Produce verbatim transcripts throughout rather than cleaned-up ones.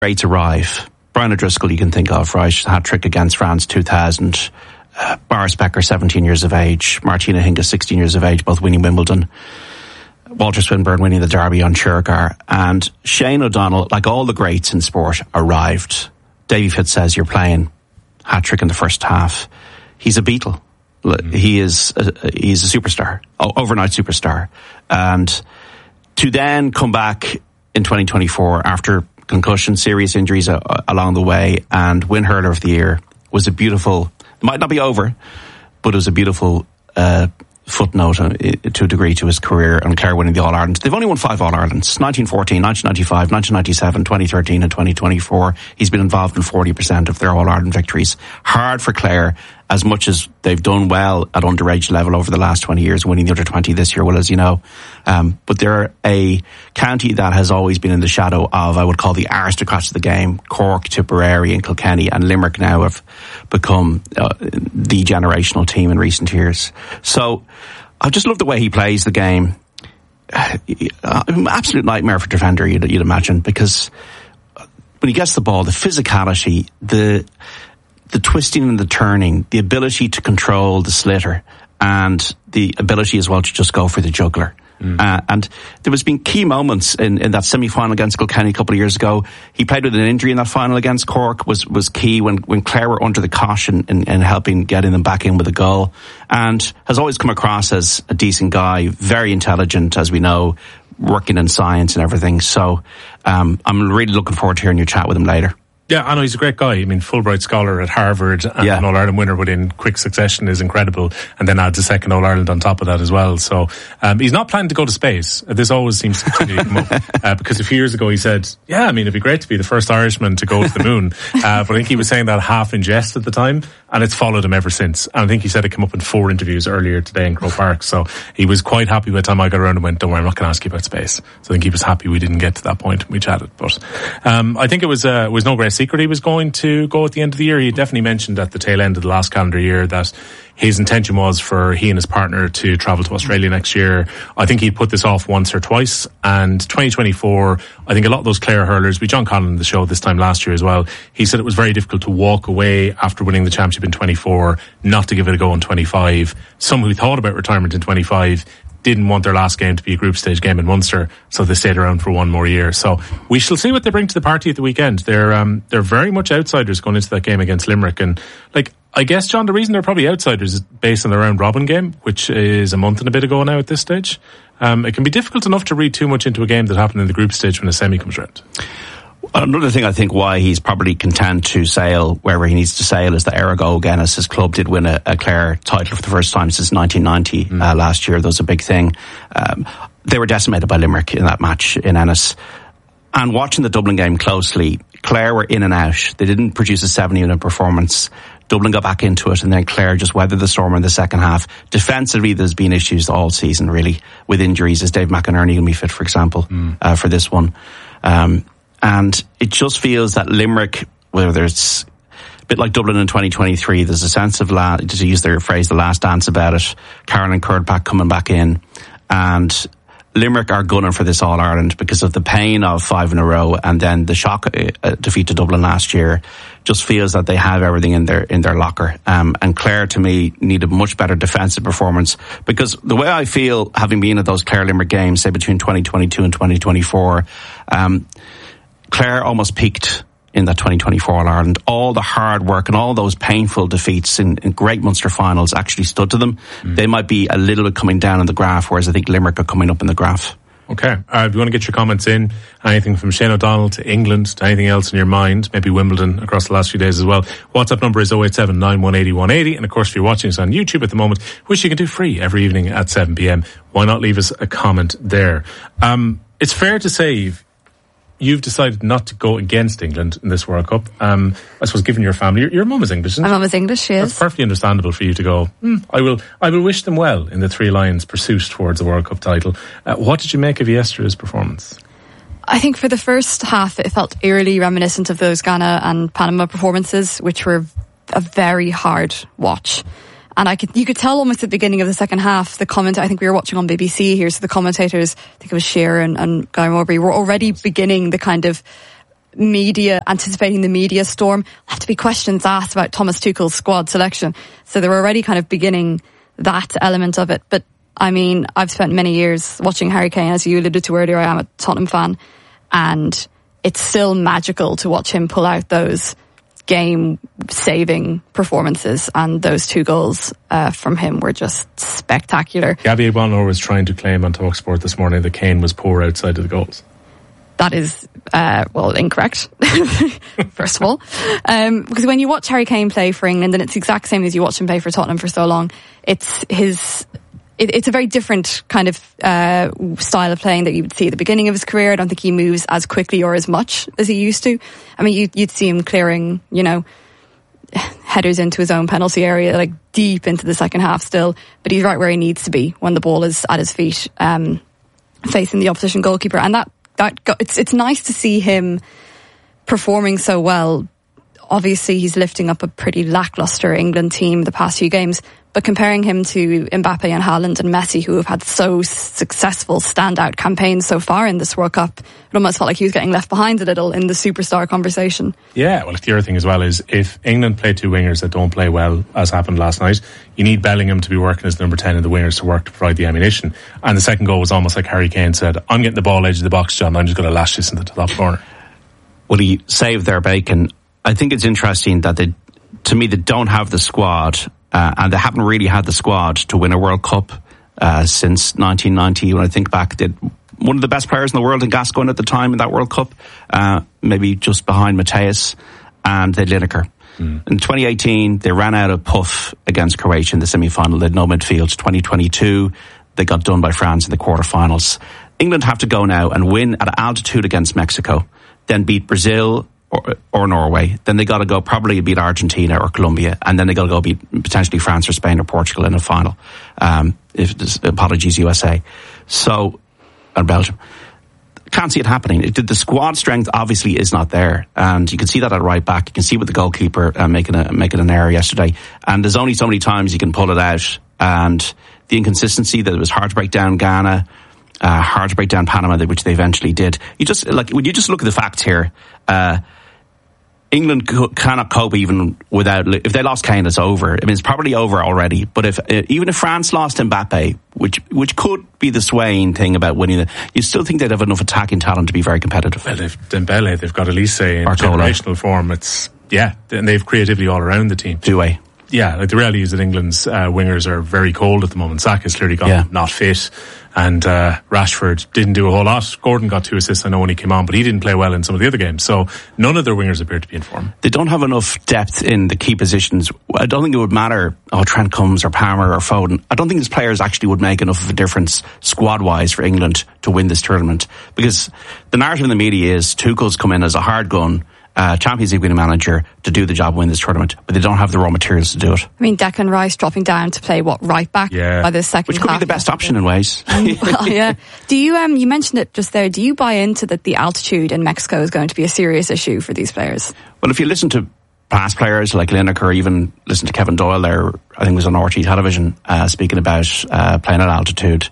greats arrive. Brian O'Driscoll you can think of, right? Hat-trick against France two thousand. Uh, Boris Becker, seventeen years of age. Martina Hingis, sixteen years of age, both winning Wimbledon. Walter Swinburne winning the Derby on Sugarcar. And Shane O'Donnell, like all the greats in sport, arrived. Davy Fitz says you're playing hat-trick in the first half. He's a Beatle. Mm. He is a, he's a superstar, overnight superstar. And to then come back in twenty twenty-four after concussion, serious injuries uh, along the way, and win Hurler of the Year was a beautiful, it might not be over, but it was a beautiful uh, footnote uh, to a degree to his career, and Clare winning the All-Ireland. They've only won five All-Irelands, nineteen fourteen, nineteen ninety-five, nineteen ninety-seven, twenty thirteen and twenty twenty-four. He's been involved in forty percent of their All-Ireland victories. Hard for Clare, as much as they've done well at underage level over the last twenty years, winning the under twenty this year, well, as you know. Um, but they're a county that has always been in the shadow of, I would call, the aristocrats of the game. Cork, Tipperary and Kilkenny and Limerick now have become uh, the generational team in recent years. So I just love the way he plays the game. Uh, absolute nightmare for defender, you'd, you'd imagine, because when he gets the ball, the physicality, the the twisting and the turning, the ability to control the slitter, and the ability as well to just go for the juggler. Mm. Uh, and there was been key moments in, in that semi-final against Kilkenny a couple of years ago. He played with an injury in that final against Cork, was was key when, when Clare were under the caution in, in helping getting them back in with a goal, and has always come across as a decent guy, very intelligent, as we know, working in science and everything. So um, I'm really looking forward to hearing your chat with him later. Yeah, I know he's a great guy. I mean, Fulbright scholar at Harvard and yeah. an All-Ireland winner within quick succession is incredible, and then adds a second All-Ireland on top of that as well. So um, he's not planning to go to space. This always seems to continue to come up uh, because a few years ago he said, yeah, I mean, it'd be great to be the first Irishman to go to the moon. Uh, but I think he was saying that half in jest at the time, and it's followed him ever since. And I think he said it came up in four interviews earlier today in Croke Park. So he was quite happy by the time I got around and went, don't worry, I'm not going to ask you about space. So I think he was happy we didn't get to that point when we chatted. But um, I think it was uh, was no great secret he was going to to go at the end of the year. He definitely mentioned at the tail end of the last calendar year that his intention was for he and his partner to travel to Australia next year. I think he'd put this off once or twice, and twenty twenty-four, I think a lot of those Clare hurlers, we John Conlon on the show this time last year as well, he said it was very difficult to walk away after winning the championship in twenty-four, not to give it a go in twenty-five. Some who thought about retirement in twenty-five didn't want their last game to be a group stage game in Munster, so they stayed around for one more year. So we shall see what they bring to the party at the weekend. They're um, they're very much outsiders going into that game against Limerick, and like I guess, John, the reason they're probably outsiders is based on the round robin game, which is a month and a bit ago now at this stage. Um, it can be difficult enough to read too much into a game that happened in the group stage when a semi comes round. Another thing I think why he's probably content to sail wherever he needs to sail is that Errigo Guinness, his club, did win a, a Clare title for the first time since nineteen ninety mm. uh, last year. That was a big thing. Um, they were decimated by Limerick in that match in Ennis. And watching the Dublin game closely, Clare were in and out. They didn't produce a seven-unit performance. Dublin got back into it, and then Clare just weathered the storm in the second half. Defensively, there's been issues all season, really, with injuries, as Dave McInerney will be fit, for example, mm. uh, for this one. Um, and it just feels that Limerick, whether it's a bit like Dublin in twenty twenty-three, there's a sense of, la- to use their phrase, the last dance about it. Caroline Kirkpatrick coming back in, and Limerick are gunning for this All-Ireland because of the pain of five in a row, and then the shock uh, defeat to Dublin last year. Just feels that they have everything in their in their locker. Um, and Clare, to me, need a much better defensive performance, because the way I feel, having been at those Clare-Limerick games, say between twenty twenty-two and twenty twenty-four, um, Clare almost peaked in that twenty twenty-four All-Ireland. All the hard work and all those painful defeats in, in great Munster finals actually stood to them. Mm. They might be a little bit coming down in the graph, whereas I think Limerick are coming up in the graph. Okay. Uh, if you want to get your comments in, anything from Shane O'Donnell to England to anything else in your mind, maybe Wimbledon across the last few days as well. WhatsApp number is oh eight seven, nine one eight oh, one eight oh. And of course, if you're watching us on YouTube at the moment, which you can do free every evening at seven p.m, why not leave us a comment there? Um, it's fair to say you've decided not to go against England in this World Cup. Um, I suppose, given your family, your, your mum is English, isn't it? My mum is English, she is. That's perfectly understandable for you to go, hmm, I will I will wish them well in the Three Lions' pursuit towards the World Cup title. Uh, what did you make of yesterday's performance? I think for the first half, it felt eerily reminiscent of those Ghana and Panama performances, which were a very hard watch. And I could, you could tell almost at the beginning of the second half, the comment, I think we were watching on B B C here, so the commentators, I think it was Shearer and, and Guy Mowbray, were already beginning the kind of media, anticipating the media storm. Have to be questions asked about Thomas Tuchel's squad selection. So they're already kind of beginning that element of it. But I mean, I've spent many years watching Harry Kane, as you alluded to earlier. I am a Tottenham fan, and it's still magical to watch him pull out those game-saving performances, and those two goals uh, from him were just spectacular. Gabby Agbonlahor was trying to claim on TalkSport this morning that Kane was poor outside of the goals. That is, uh, well, incorrect, first of all. Um, because when you watch Harry Kane play for England, and it's the exact same as you watch him play for Tottenham for so long, it's his... It, it's a very different kind of uh, style of playing that you would see at the beginning of his career. I don't think he moves as quickly or as much as he used to. I mean, you, you'd see him clearing, you know, headers into his own penalty area, like deep into the second half still. But he's right where he needs to be when the ball is at his feet, um, facing the opposition goalkeeper. And that, that it's it's nice to see him performing so well. Obviously, he's lifting up a pretty lackluster England team the past few games. But comparing him to Mbappe and Haaland and Messi, who have had so successful standout campaigns so far in this World Cup, it almost felt like he was getting left behind a little in the superstar conversation. Yeah, well, the other thing as well is if England play two wingers that don't play well, as happened last night, you need Bellingham to be working as number ten and the wingers to work to provide the ammunition. And the second goal was almost like Harry Kane said, I'm getting the ball edge of the box, John, I'm just going to lash this into the top corner. Well, he saved their bacon. I think it's interesting that they, to me, they don't have the squad. Uh, and they haven't really had the squad to win a World Cup uh, since nineteen ninety. When I think back, they one of the best players in the world in Gascoigne at the time in that World Cup, uh, maybe just behind Mateus, and they had Lineker. Mm. In twenty eighteen, they ran out of puff against Croatia in the semi-final. They had no midfield. twenty twenty-two, they got done by France in the quarterfinals. England have to go now and win at altitude against Mexico, then beat Brazil Or, or Norway. Then they got to go probably beat Argentina or Colombia, and then they got to go beat potentially France or Spain or Portugal in a final. Um, if apologies, U S A. So, or Belgium. Can't see it happening. It, the squad strength obviously is not there, and you can see that at right back. You can see with the goalkeeper uh, making a making an error yesterday, and there's only so many times you can pull it out. And the inconsistency that it was hard to break down Ghana, uh, hard to break down Panama, which they eventually did. You just like when you just look at the facts here. Uh, England cannot cope even without, if they lost Kane, it's over. I mean, it's probably over already. But if, even if France lost Mbappe, which, which could be the swaying thing about winning it, you still think they'd have enough attacking talent to be very competitive. Well, they've Dembele, they've got Elise in generational form. It's, yeah, and they've creativity all around the team. Do we? Yeah, like the reality is that England's uh, wingers are very cold at the moment. Saka's clearly gone yeah. not fit, and uh, Rashford didn't do a whole lot. Gordon got two assists, I know, when he came on, but he didn't play well in some of the other games. So none of their wingers appear to be in form. They don't have enough depth in the key positions. I don't think it would matter, oh, Trent Combs or Palmer or Foden. I don't think these players actually would make enough of a difference squad-wise for England to win this tournament. Because the narrative in the media is Tuchel's come in as a hard gun, Uh, Champions League winning manager to do the job, win this tournament, but they don't have the raw materials to do it. I mean, Declan Rice dropping down to play what, right back yeah. by the second which could half be the best option in ways. Well, yeah. Do you um you mentioned it just there? Do you buy into that the altitude in Mexico is going to be a serious issue for these players? Well, if you listen to past players like Lineker, or even listen to Kevin Doyle there, I think it was on R T television, uh, speaking about uh, playing at altitude.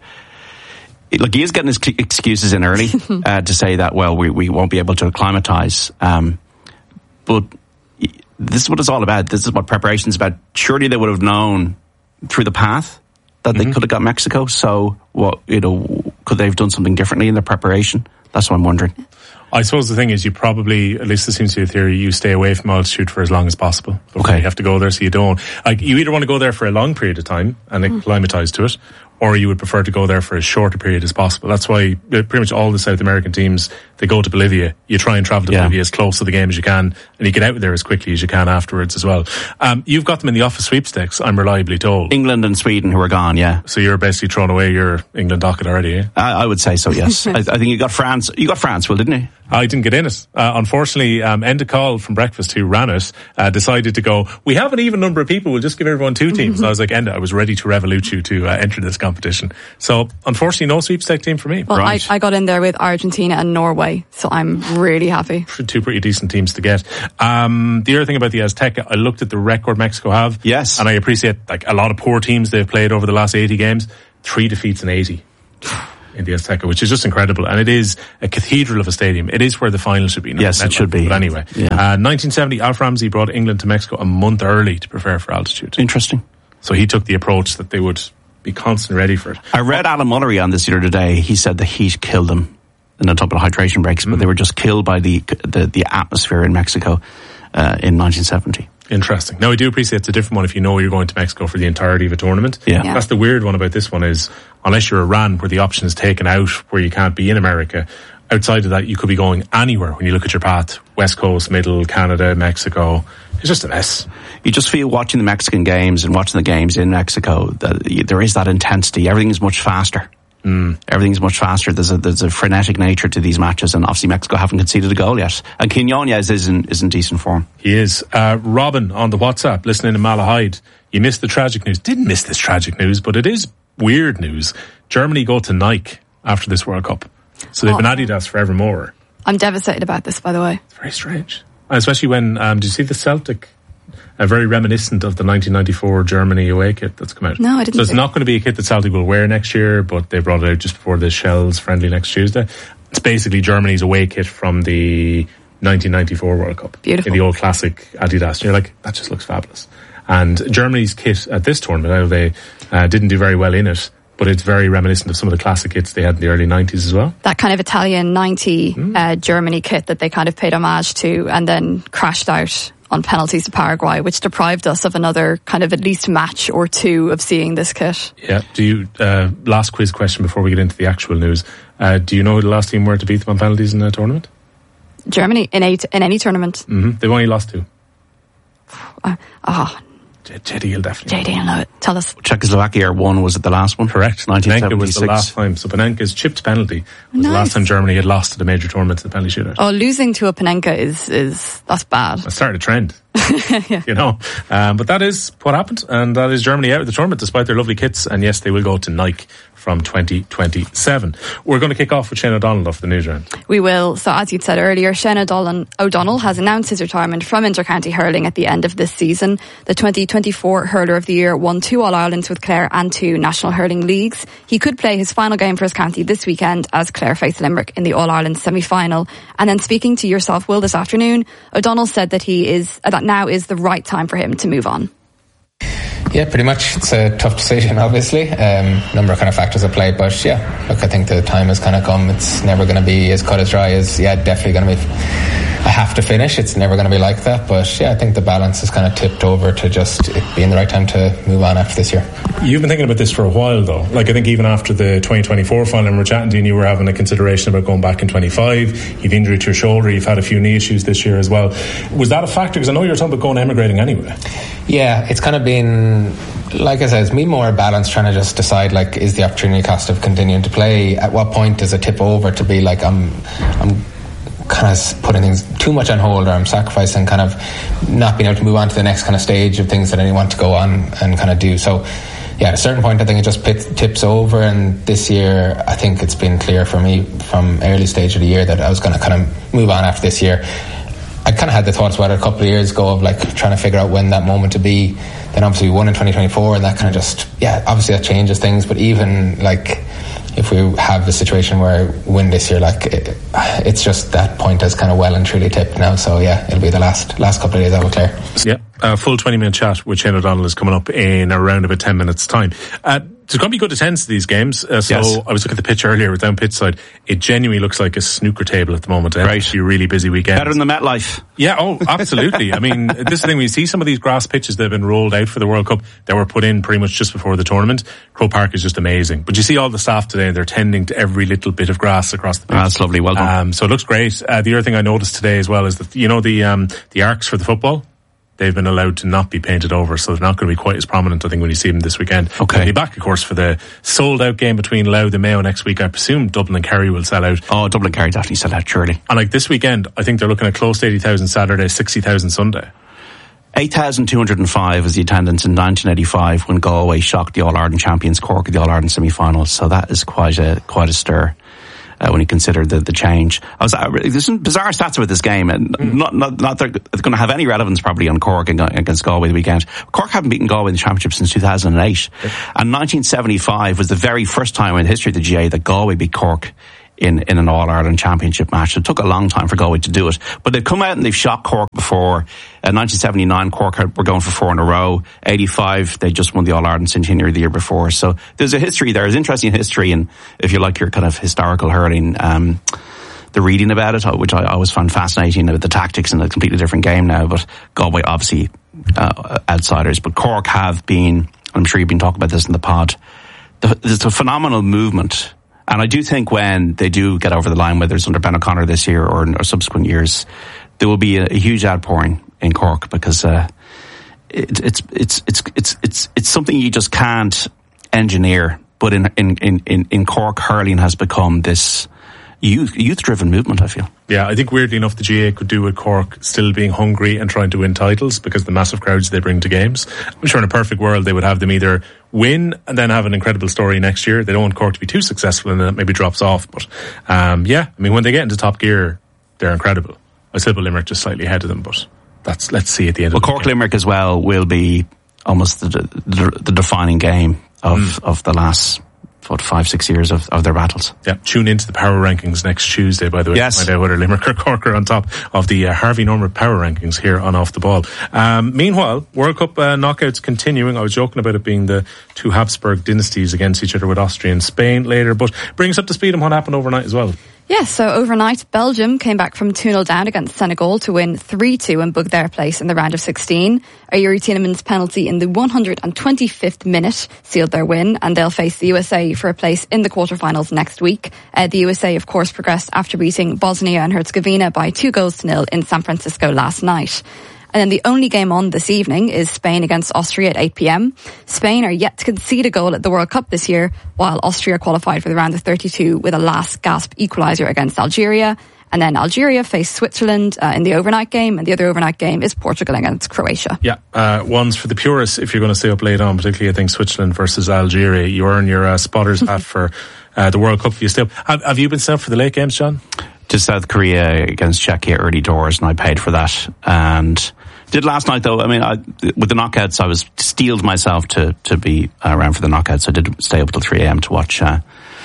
Look, he is getting his excuses in early uh, to say that, well, we, we won't be able to acclimatise. Um, But this is what it's all about. This is what preparation is about. Surely they would have known through the path that they mm-hmm. could have got Mexico. So, what you know, could they have done something differently in their preparation? That's what I'm wondering. I suppose the thing is, you probably, at least this seems to be a theory, you stay away from altitude for as long as possible. Okay, you have to go there, so you don't. Like, you either want to go there for a long period of time and mm. acclimatise to it, or you would prefer to go there for as short a period as possible. That's why pretty much all the South American teams, they go to Bolivia. You try and travel to yeah. Bolivia as close to the game as you can, and you get out there as quickly as you can afterwards as well. Um, you've got them in the office sweepstakes, I'm reliably told. England and Sweden, who are gone, yeah. So you're basically throwing away your England docket already, eh? I, I would say so, yes. I, I think you got France. You got France, well, didn't you? I didn't get in it. Uh, unfortunately, um, Enda Call from Breakfast, who ran it, uh, decided to go, we have an even number of people, we'll just give everyone two teams. And I was like, Enda, I was ready to revolute you to uh, enter this competition. So, unfortunately, no sweepstake team for me. Well, right. I, I got in there with Argentina and Norway, so I'm really happy. Two pretty decent teams to get. Um, the other thing about the Azteca, I looked at the record Mexico have. Yes. And I appreciate, like, a lot of poor teams they've played over the last eighty games. Three defeats in eighty. in the Azteca, which is just incredible. And it is a cathedral of a stadium. It is where the final should be. Yes, it should be. But anyway, yeah. uh, nineteen seventy, Alf Ramsey brought England to Mexico a month early to prepare for altitude. Interesting. So he took the approach that they would be constantly ready for it. I read Alan Mullery on this the other day. He said the heat killed them in the top of the hydration breaks, mm. but they were just killed by the the, the atmosphere in Mexico uh, in nineteen seventy. Interesting. Now, I do appreciate it's a different one if you know you're going to Mexico for the entirety of a tournament. Yeah. yeah. That's the weird one about this one is, unless you're Iran, where the option is taken out, where you can't be in America, outside of that, you could be going anywhere when you look at your path. West Coast, Middle, Canada, Mexico. It's just a mess. You just feel watching the Mexican games and watching the games in Mexico that there is that intensity. Everything's much faster. Mm. Everything's much faster. There's a there's a frenetic nature to these matches, and obviously Mexico haven't conceded a goal yet. And Quinones is in is in decent form. He is. Uh, Robin on the WhatsApp, listening in Malahide. You missed the tragic news. Didn't miss this tragic news, but it is weird news. Germany go to Nike after this World Cup, so they've oh. been Adidas forevermore. I'm devastated about this, by the way. It's very strange, especially when um, did you see the Celtic? Uh, very reminiscent of the nineteen ninety-four Germany away kit that's come out. No, I didn't. So it's not going to be a kit that Celtic will wear next year, but they brought it out just before the Shells friendly next Tuesday. It's basically Germany's away kit from the nineteen ninety-four World Cup. Beautiful. In the old classic Adidas. And you're like, that just looks fabulous. And Germany's kit at this tournament, I know they uh, didn't do very well in it, but it's very reminiscent of some of the classic kits they had in the early nineties as well. That kind of Italian ninety mm. uh, Germany kit that they kind of paid homage to and then crashed out on penalties to Paraguay, which deprived us of another kind of at least match or two of seeing this kit. Yeah. Do you, uh, last quiz question before we get into the actual news. Uh, do you know who the last team were to beat them on penalties in a tournament? Germany, in a, in any tournament. Mm-hmm. They've only lost two. Ah. Uh, oh. J D will definitely. J D will know it. Tell us. Czechoslovakia won, was it the last one? Correct. Panenka was the last time. So Panenka's chipped penalty was nice. The last time Germany had lost at a major tournament in the penalty shootout. Oh, losing to a Panenka is, is that's bad. That started a trend. yeah. You know. Um, but that is what happened, and that is Germany out of the tournament despite their lovely kits, and yes, they will go to Nike from twenty twenty-seven. We're going to kick off with Shane O'Donnell off the news round. We will. So as you'd said earlier, Shane O'Donnell, O'Donnell has announced his retirement from inter-county hurling at the end of this season. The twenty twenty-four Hurler of the Year won two All-Irelands with Clare and two National Hurling Leagues. He could play his final game for his county this weekend as Clare face Limerick in the All-Ireland semi-final. And then speaking to yourself, Will, this afternoon, O'Donnell said that he is that now is the right time for him to move on. Yeah, pretty much. It's a tough decision, obviously. Um, number of kind of factors at play, but yeah, look, I think the time has kind of come. It's never going to be as cut as dry as, yeah, definitely going to be, I have to finish. It's never going to be like that, but yeah, I think the balance is kind of tipped over to just it being the right time to move on after this year. You've been thinking about this for a while, though. Like, I think even after the twenty twenty-four final, and we're chatting to you, and you were having a consideration about going back in twenty-five. You've injury to your shoulder. You've had a few knee issues this year as well. Was that a factor? Because I know you were talking about going emigrating anyway. Yeah, it's kind of been, like I said, it's me more balanced, trying to just decide, like, is the opportunity cost of continuing to play? At what point does it tip over to be like I'm, I'm kind of putting things too much on hold, or I'm sacrificing kind of not being able to move on to the next kind of stage of things that I want to go on and kind of do. So, yeah, at a certain point, I think it just pit, tips over. And this year, I think it's been clear for me from early stage of the year that I was going to kind of move on after this year. I kind of had the thoughts about it a couple of years ago of like trying to figure out when that moment to be. Then obviously we won in twenty twenty-four, and that kind of just, yeah, obviously that changes things. But even like if we have the situation where I win this year, like it, it's just that point has kind of well and truly tipped now. So yeah, it'll be the last last couple of days out with Clare. Yeah, a full twenty minute chat with Shane O'Donnell is coming up in around about ten minutes time. Uh, There's going to be good attendance to these games. Uh, so yes. I was looking at the pitch earlier with down pitch side. It genuinely looks like a snooker table at the moment. It's actually a really busy weekend. Better than the MetLife. Yeah, oh, absolutely. I mean, this is the thing. When you see some of these grass pitches that have been rolled out for the World Cup that were put in pretty much just before the tournament, Croke Park is just amazing. But you see all the staff today, and they're tending to every little bit of grass across the pitch. Oh, that's lovely. Well done. Um, so it looks great. Uh, the other thing I noticed today as well is that, you know, the um, the arcs for the football, they've been allowed to not be painted over, so they're not going to be quite as prominent, I think, when you see them this weekend. Okay. They'll be back, of course, for the sold-out game between Louth and Mayo next week. I presume Dublin and Kerry will sell out. Oh, Dublin and Kerry definitely sell out, surely. And like this weekend, I think they're looking at close to eighty thousand Saturday, sixty thousand Sunday. eight thousand two hundred five was the attendance in nineteen eighty-five when Galway shocked the All-Ireland champions Cork at the All-Ireland semi-finals, so that is quite a, quite a stir. uh, when you consider the, the change. I was, uh, there's some bizarre stats about this game, and mm. not, not, not they're going to have any relevance probably on Cork against Galway the weekend. Cork haven't beaten Galway in the championship since two thousand eight. Yeah. And nineteen seventy-five was the very first time in the history of the G A A that Galway beat Cork in, in an All-Ireland Championship match. It took a long time for Galway to do it. But they've come out and they've shocked Cork before. In nineteen seventy-nine, Cork had, were going for four in a row. eighty-five, they just won the All-Ireland Centenary the year before. So there's a history there. There's interesting history, and if you like your kind of historical hurling, um, the reading about it, which I always found fascinating, about the tactics in a completely different game now. But Galway, obviously, uh, outsiders. But Cork have been, I'm sure you've been talking about this in the pod, there's a phenomenal movement. And I do think when they do get over the line, whether it's under Ben O'Connor this year or in or subsequent years, there will be a, a huge outpouring in Cork, because uh, it, it's it's it's it's it's it's something you just can't engineer. But in in in in Cork, hurling has become this youth youth driven movement, I feel. Yeah, I think weirdly enough the G A A could do with Cork still being hungry and trying to win titles because the massive crowds they bring to games. I'm sure in a perfect world they would have them either win and then have an incredible story next year. They don't want Cork to be too successful and then it maybe drops off. But um, yeah, I mean, when they get into top gear, they're incredible. I still put Limerick just slightly ahead of them, but that's let's see at the end well, of the Cork Limerick as well will be almost the, the, the defining game of, mm. of the last what, five, six years of, of their battles. Yeah, tune into the power rankings next Tuesday, by the way, yes. to find out whether Limerick or Cork are on top of the uh, Harvey Norman power rankings here on Off the Ball. Um, meanwhile, World Cup uh, knockouts continuing. I was joking about it being the two Habsburg dynasties against each other with Austria and Spain later, but bring us up to speed on what happened overnight as well. Yes, yeah, so overnight, Belgium came back from two nil down against Senegal to win three two and book their place in the round of sixteen. A Yuri Tielemans penalty in the one hundred twenty-fifth minute sealed their win, and they'll face the U S A for a place in the quarterfinals next week. Uh, the U S A, of course, progressed after beating Bosnia and Herzegovina by two goals to nil in San Francisco last night. And then the only game on this evening is Spain against Austria at eight p.m. Spain are yet to concede a goal at the World Cup this year, while Austria qualified for the round of thirty-two with a last gasp equaliser against Algeria. And then Algeria face Switzerland uh, in the overnight game, and the other overnight game is Portugal against Croatia. Yeah, uh, one's for the purists if you're going to stay up late on, particularly I think Switzerland versus Algeria. You earn your uh, spotter's hat for uh, the World Cup if you stay up. Have, have you been set up for the late games, John? To South Korea against Czechia early doors, and I paid for that. And did last night though. I mean, I, with the knockouts, I was steeled myself to to be around for the knockouts. I did stay up till three a.m. to watch uh,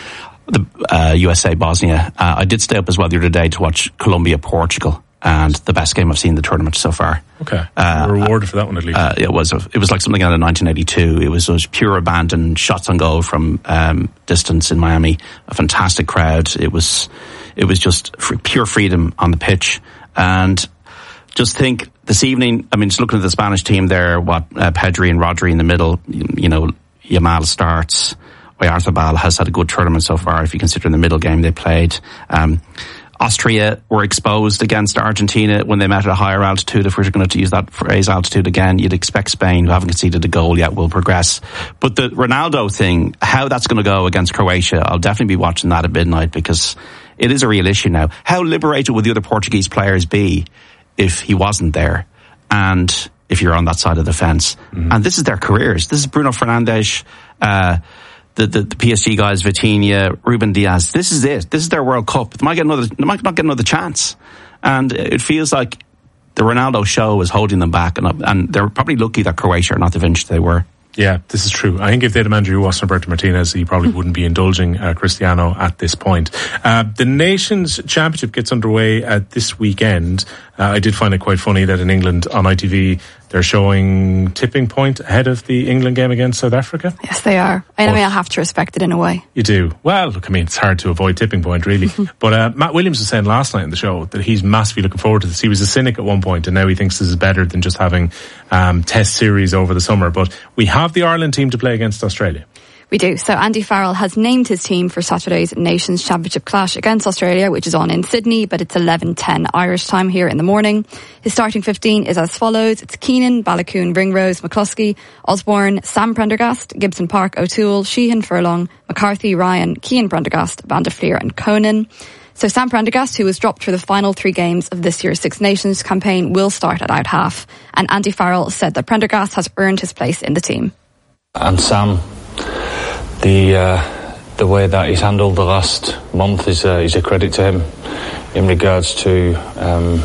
the uh, U S A Bosnia. Uh, I did stay up as well the other day to watch Colombia Portugal, and the best game I've seen in the tournament so far. Okay, uh, you were rewarded for that one at least. Uh, it was it was like something out of nineteen eighty-two. It was those pure abandon shots on goal from um, distance in Miami. A fantastic crowd. It was it was just pure freedom on the pitch. And just think this evening, I mean, just looking at the Spanish team there, what uh, Pedri and Rodri in the middle, you, you know, Yamal starts. Oyarzabal has had a good tournament so far, if you consider the middle game they played. Um, Austria were exposed against Argentina when they met at a higher altitude. If we're going to use that phrase, altitude again, you'd expect Spain, who haven't conceded a goal yet, will progress. But the Ronaldo thing, how that's going to go against Croatia, I'll definitely be watching that at midnight, because it is a real issue now. How liberated would the other Portuguese players be if he wasn't there, and if you're on that side of the fence? Mm-hmm. And this is their careers. This is Bruno Fernandes, uh, the, the, the P S G guys, Vitinha, Ruben Diaz. This is it. This is their World Cup. They might get another, they might not get another chance. And it feels like the Ronaldo show is holding them back, and, and they're probably lucky that Croatia are not the vintage they were. Yeah, this is true. I think if they had a manager who wasn't Roberto Martinez, he probably wouldn't be indulging uh, Cristiano at this point. Uh, the Nations Championship gets underway uh, this weekend. Uh, I did find it quite funny that in England on I T V they're showing Tipping Point ahead of the England game against South Africa. Yes, they are. I mean, I have to respect it in a way. You do. Well, look, I mean, it's hard to avoid Tipping Point, really. But uh, Matt Williams was saying last night in the show that he's massively looking forward to this. He was a cynic at one point, and now he thinks this is better than just having um, test series over the summer. But we have the Ireland team to play against Australia. We do. So Andy Farrell has named his team for Saturday's Nations Championship clash against Australia, which is on in Sydney, but it's eleven ten Irish time here in the morning. His starting fifteen is as follows. It's Keenan, Balakoon, Ringrose, McCluskey, Osborne, Sam Prendergast, Gibson Park, O'Toole, Sheehan, Furlong, McCarthy, Ryan, Cian Prendergast, Bandafleer and Conan. So Sam Prendergast, who was dropped for the final three games of this year's Six Nations campaign, will start at out half. And Andy Farrell said that Prendergast has earned his place in the team. And Sam, the uh, the way that he's handled the last month is a, is a credit to him in regards to um,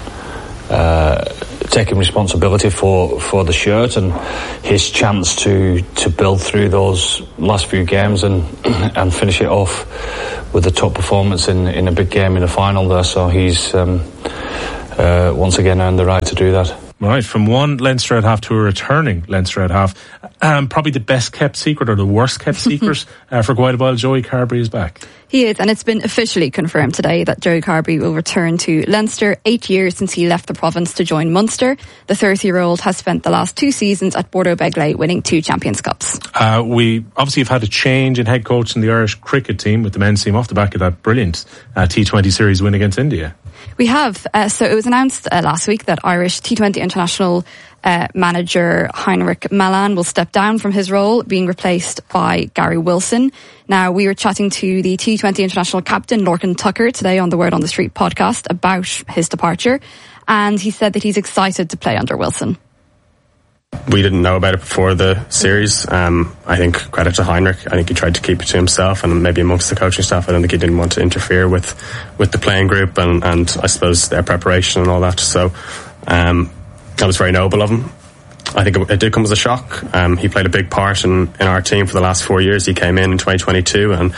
uh, taking responsibility for, for the shirt and his chance to, to build through those last few games and and finish it off with a top performance in, in a big game in a final there. So he's um, uh, once again earned the right to do that. Right, from one Leinster at half to a returning Leinster at half. Um, probably the best kept secret or the worst kept secret uh, for quite a while. Joey Carbery is back. He is, and it's been officially confirmed today that Joey Carbery will return to Leinster, eight years since he left the province to join Munster. The thirty-year-old has spent the last two seasons at Bordeaux Begley winning two Champions Cups. Uh, we obviously have had a change in head coach in the Irish cricket team with the men's team off the back of that brilliant uh, T twenty series win against India. We have. Uh, so it was announced uh, last week that Irish T twenty international uh, manager Heinrich Malan will step down from his role, being replaced by Gary Wilson. Now, we were chatting to the T twenty international captain, Lorcan Tucker, today on the Word on the Street podcast about his departure. And he said that he's excited to play under Wilson. We didn't know about it before the series. Um, I think credit to Heinrich. I think he tried to keep it to himself and maybe amongst the coaching staff. I don't think he didn't want to interfere with, with the playing group and, and I suppose their preparation and all that. So um, that was very noble of him. I think it, it did come as a shock. Um, he played a big part in, in our team for the last four years. He came in in twenty twenty-two and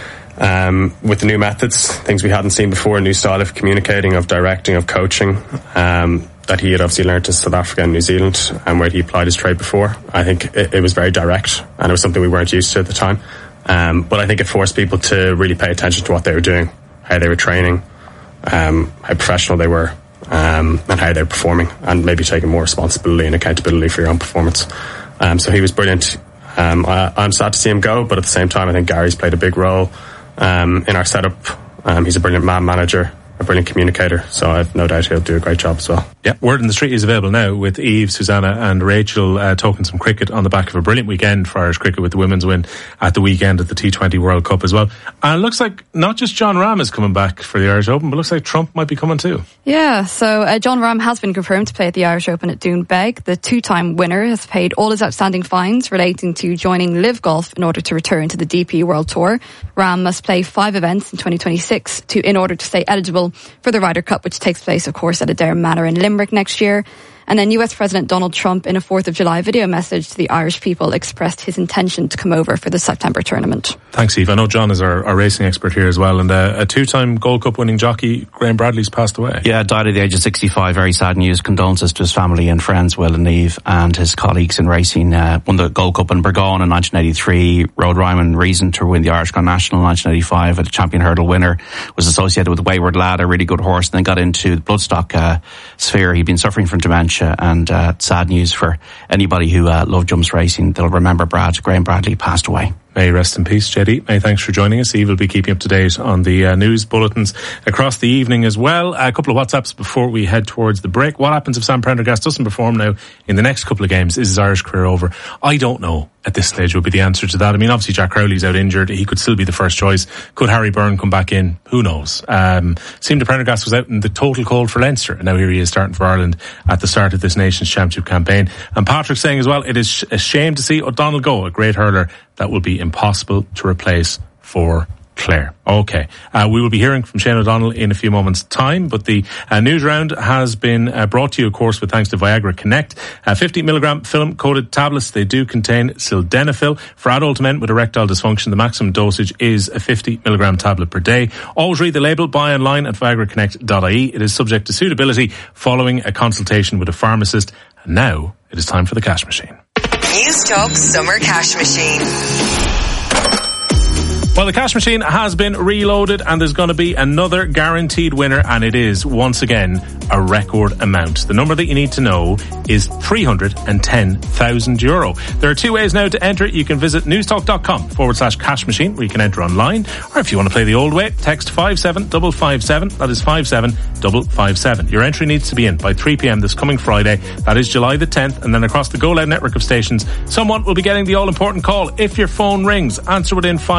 um, with the new methods, things we hadn't seen before, a new style of communicating, of directing, of coaching, um, that he had obviously learned in South Africa and New Zealand and where he applied his trade before. I think it, it was very direct and it was something we weren't used to at the time. Um, but I think it forced people to really pay attention to what they were doing, how they were training, um, how professional they were, um, and how they were performing, and maybe taking more responsibility and accountability for your own performance. Um, so he was brilliant. Um, I, I'm sad to see him go, but at the same time, I think Gary's played a big role um, in our setup. Um, he's a brilliant man manager, a brilliant communicator, so I've no doubt he'll do a great job as well. Yeah, Word on the Street is available now with Eve, Susanna and Rachel uh, talking some cricket on the back of a brilliant weekend for Irish cricket with the women's win at the weekend at the T twenty World Cup as well. And it looks like not just John Ram is coming back for the Irish Open, but it looks like Trump might be coming too. Yeah, so uh, John Ram has been confirmed to play at the Irish Open at Doonbeg. The two-time winner has paid all his outstanding fines relating to joining Live Golf in order to return to the D P World Tour. Ram must play five events in twenty twenty-six to in order to stay eligible for the Ryder Cup, which takes place, of course, at Adare Manor in Limerick next year. And then U S President Donald Trump, in a fourth of July video message to the Irish people, expressed his intention to come over for the September tournament. Thanks, Eve. I know John is our, our racing expert here as well. And uh, a two-time Gold Cup winning jockey, Graham Bradley's passed away. Yeah, died at the age of sixty-five. Very sad news. Condolences to his family and friends, Will and Eve, and his colleagues in racing. Uh, won the Gold Cup in Burgone in nineteen eighty-three. Rode Ryman Reason to win the Irish Grand National in nineteen eighty-five. A champion hurdle winner. Was associated with Wayward Lad, a really good horse, and then got into the bloodstock uh, sphere. He'd been suffering from dementia, and uh, sad news for anybody who uh, loved jumps racing. They'll remember Brad. Graham Bradley passed away. May rest in peace, Jeddy. May thanks for joining us. Eve will be keeping up to date on the uh, news bulletins across the evening as well. A couple of WhatsApps before we head towards the break. What happens if Sam Prendergast doesn't perform now in the next couple of games? Is his Irish career over? I don't know at this stage would be the answer to that. I mean, obviously Jack Crowley's out injured. He could still be the first choice. Could Harry Byrne come back in? Who knows? Um, seemed that Prendergast was out in the total cold for Leinster, and now here he is starting for Ireland at the start of this Nations Championship campaign. And Patrick saying as well, it is a shame to see O'Donnell go, a great hurler that will be impossible to replace for Clare. Okay. Uh, we will be hearing from Shane O'Donnell in a few moments' time, but the uh, news round has been uh, brought to you, of course, with thanks to Viagra Connect. Uh, fifty milligram film-coated tablets. They do contain sildenafil. For adult men with erectile dysfunction, the maximum dosage is a fifty milligram tablet per day. Always read the label. Buy online at viagra connect dot I E. It is subject to suitability following a consultation with a pharmacist. And now it is time for the cash machine. News Talk Summer Cash Machine. Well, the cash machine has been reloaded and there's going to be another guaranteed winner, and it is, once again, a record amount. The number that you need to know is three hundred ten thousand euro. There are two ways now to enter it. You can visit newstalk.com forward slash cash machine, where you can enter online, or if you want to play the old way, text five seven five five seven. That is five seven five five seven. Your entry needs to be in by three p.m. this coming Friday. That is July the tenth, and then across the Go Loud network of stations, someone will be getting the all-important call. If your phone rings, answer within five rings.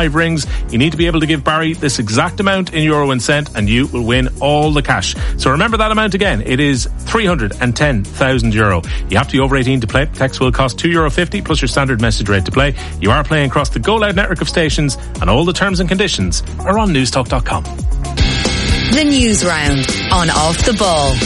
is you need to be able to give Barry this exact amount in euro and cent and you will win all the cash. So remember that amount again. It is three hundred ten thousand euro. You have to be over eighteen to play. Text will cost two euro fifty plus your standard message rate to play. You are playing across the Go Loud network of stations and all the terms and conditions are on newstalk dot com. The News Round on Off the Ball.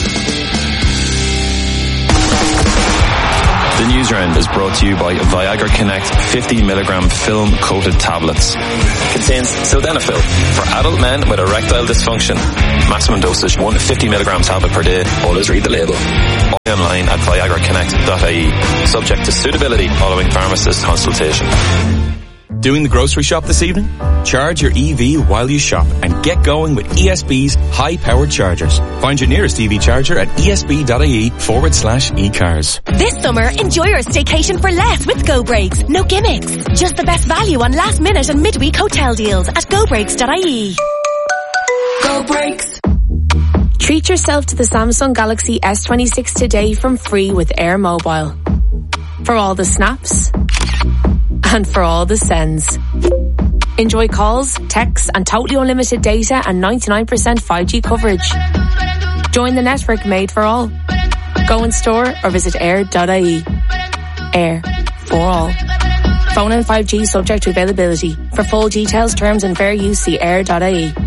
The News Round is brought to you by Viagra Connect fifty milligram film coated tablets. Contains sildenafil for adult men with erectile dysfunction. Maximum dosage one fifty milligram tablet per day. Always read the label. Online at viagra connect dot I E. Subject to suitability following pharmacist consultation. Doing the grocery shop this evening? Charge your E V while you shop and get going with E S B's high-powered chargers. Find your nearest E V charger at esb.ie forward slash e-cars. This summer, enjoy your staycation for less with Go Breaks. No gimmicks. Just the best value on last minute and midweek hotel deals at go breaks dot I E. Go Breaks. Treat yourself to the Samsung Galaxy S twenty-six today from Free with Air Mobile. For all the snaps and for all the sends. Enjoy calls, texts and totally unlimited data and ninety-nine percent five G coverage. Join the network made for all. Go in store or visit air dot I E. Air for all. Phone and five G subject to availability. For full details, terms and fair use, see air dot I E.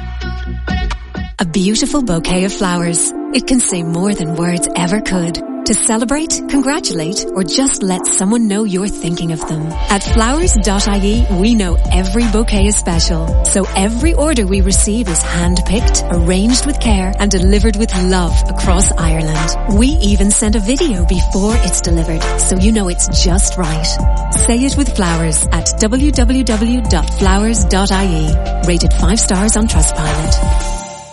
A beautiful bouquet of flowers. It can say more than words ever could. To celebrate, congratulate, or just let someone know you're thinking of them. At flowers dot I E, we know every bouquet is special. So every order we receive is hand-picked, arranged with care, and delivered with love across Ireland. We even send a video before it's delivered, so you know it's just right. Say it with flowers at w w w dot flowers dot I E. Rated five stars on Trustpilot.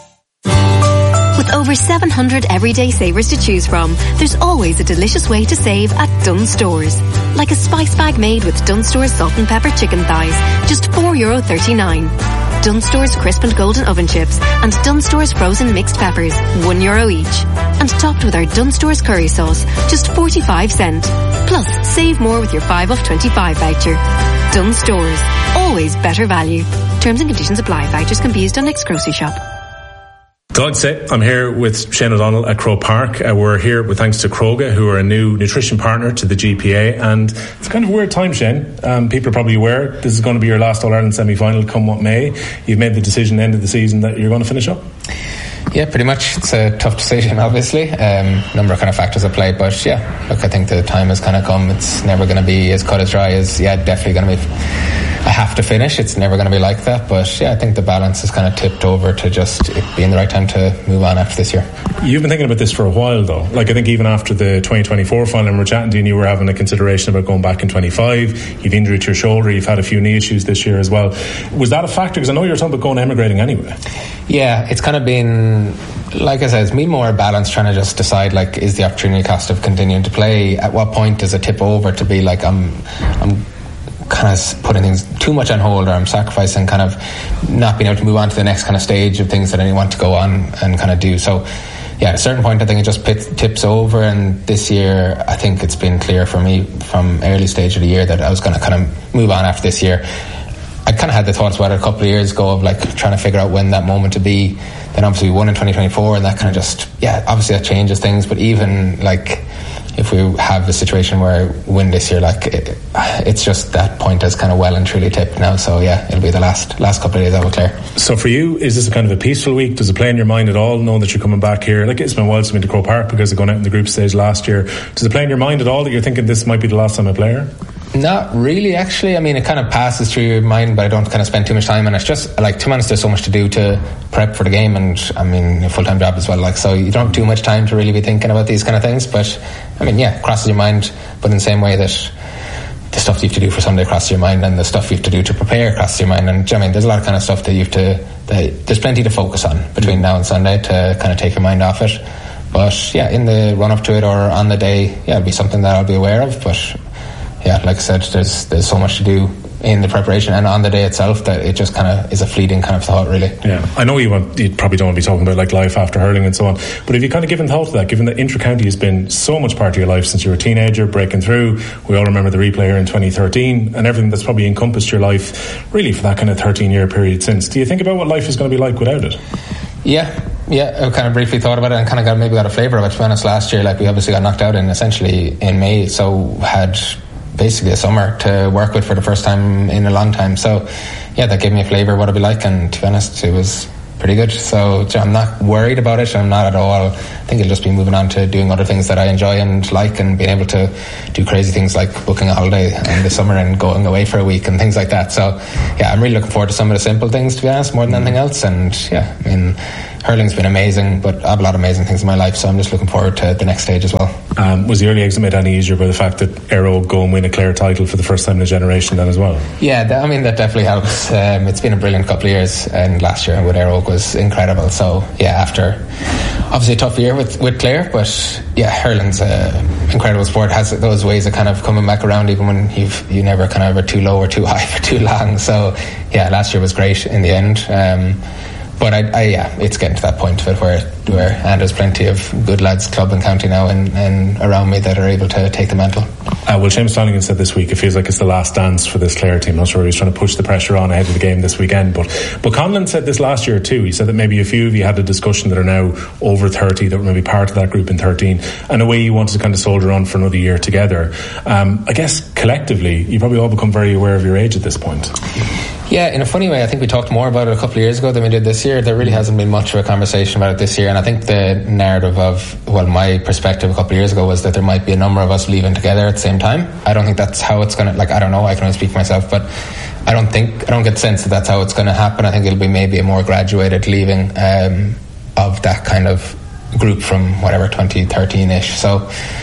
With over seven hundred everyday savers to choose from, there's always a delicious way to save at Dunnes Stores. Like a spice bag made with Dunnes Stores salt and pepper chicken thighs, just four euro thirty-nine. Dunnes Stores crisp and golden oven chips and Dunnes Stores frozen mixed peppers, one euro each. And topped with our Dunnes Stores curry sauce, just forty-five cent. Plus, save more with your five off twenty-five voucher. Dunnes Stores, always better value. Terms and conditions apply. Vouchers can be used on next grocery shop. Delighted to say I'm here with Shane O'Donnell at Croke Park. Uh, we're here with thanks to Kroga, who are a new nutrition partner to the G P A, and it's kind of a weird time, Shane. Um, people are probably aware this is going to be your last All-Ireland semi-final come what may. You've made the decision at the end of the season that you're going to finish up. Yeah, pretty much. It's a tough decision, obviously. Um, number of kind of factors at play, but yeah, look, I think the time has kind of come. It's never going to be as cut as dry as, yeah, definitely going to be, I have to finish. It's never going to be like that, but yeah, I think the balance is kind of tipped over to just it being the right time to move on after this year. You've been thinking about this for a while, though. Like, I think even after the twenty twenty-four final, and we're chatting to you, and you were having a consideration about going back in twenty-five. You've injured your shoulder. You've had a few knee issues this year as well. Was that a factor? Because I know you were talking about going emigrating anyway. Yeah, it's kind of been, like I said, it's me more balanced, trying to just decide, like, is the opportunity cost of continuing to play? At what point does it tip over to be like I'm, I'm kind of putting things too much on hold, or I'm sacrificing kind of not being able to move on to the next kind of stage of things that I want to go on and kind of do. So, yeah, at a certain point, I think it just pit, tips over. And this year, I think it's been clear for me from early stage of the year that I was going to kind of move on after this year. I kind of had the thoughts about it a couple of years ago of like trying to figure out when that moment to be. Then obviously we won in twenty twenty-four, and that kind of just, yeah, obviously that changes things. But even like if we have the situation where I win this year, like it, it's just that point has kind of well and truly tipped now. So yeah, it'll be the last last couple of days I will clear. So for you, is this a kind of a peaceful week? Does it play in your mind at all, knowing that you're coming back here? Like, it's been a while since I've been to Croke Park because of going out in the group stage last year. Does it play in your mind at all that you're thinking this might be the last time I play here? Not really, actually. I mean, it kind of passes through your mind, but I don't kind of spend too much time. And it's just like two months, there's so much to do to prep for the game, and I mean, a full-time job as well. Like, so you don't have too much time to really be thinking about these kind of things. But I mean, yeah, crosses your mind, but in the same way that the stuff you have to do for Sunday crosses your mind, and the stuff you have to do to prepare crosses your mind. And I mean, there's a lot of kind of stuff that you have to. That, there's plenty to focus on between now and Sunday to kind of take your mind off it. But yeah, in the run-up to it or on the day, yeah, it'll be something that I'll be aware of. But yeah, like I said, there's there's so much to do in the preparation and on the day itself that it just kind of is a fleeting kind of thought, really. Yeah, I know you, want, you probably don't want to be talking about like life after hurling and so on, but have you kind of given thought to that, given that intra-county has been so much part of your life since you were a teenager, breaking through? We all remember the replay here in twenty thirteen and everything that's probably encompassed your life really for that kind of thirteen year period since. Do you think about what life is going to be like without it? Yeah, yeah, I kind of briefly thought about it and kind of got maybe got a flavour of it. To be honest, last year, like we obviously got knocked out in essentially in May, so had basically a summer to work with for the first time in a long time. So yeah, that gave me a flavour of what it'd be like, and to be honest, it was pretty good. So I'm not worried about it. I'm not at all. I think it'll just be moving on to doing other things that I enjoy and like, and being able to do crazy things like booking a holiday in the summer and going away for a week and things like that. So yeah, I'm really looking forward to some of the simple things, to be honest, more than anything else. And yeah, I mean, hurling's been amazing, but I have a lot of amazing things in my life, so I'm just looking forward to the next stage as well. Um, was the early exit made any easier by the fact that Aero go and win a Clare title for the first time in a generation then as well? Yeah, that, I mean, that definitely helps. Um, it's been a brilliant couple of years, and last year with Aero was incredible. So yeah, after obviously a tough year with, with Clare, but yeah, hurling's an incredible sport. It has those ways of kind of coming back around even when you've you never kind of are too low or too high for too long. So yeah, last year was great in the end. Um, But I, I, yeah, it's getting to that point of it where, where and there's plenty of good lads, club and county now, and, and around me that are able to take the mantle. Uh, well, Seamus Flanagan said this week it feels like it's the last dance for this Clare team. I'm not sure he's trying to push the pressure on ahead of the game this weekend, but but Conlon said this last year too. He said that maybe a few of you had a discussion that are now over thirty that were maybe part of that group in thirteen, and a way you wanted to kind of soldier on for another year together. Um, I guess collectively, you probably all become very aware of your age at this point. Yeah, in a funny way, I think we talked more about it a couple of years ago than we did this year. There really hasn't been much of a conversation about it this year, and I think the narrative of, well, my perspective a couple of years ago was that there might be a number of us leaving together at the same time. I don't think that's how it's going to, like, I don't know, I can only speak for myself, but I don't think, I don't get the sense that that's how it's going to happen. I think it'll be maybe a more graduated leaving um, of that kind of group from whatever, twenty thirteen-ish. So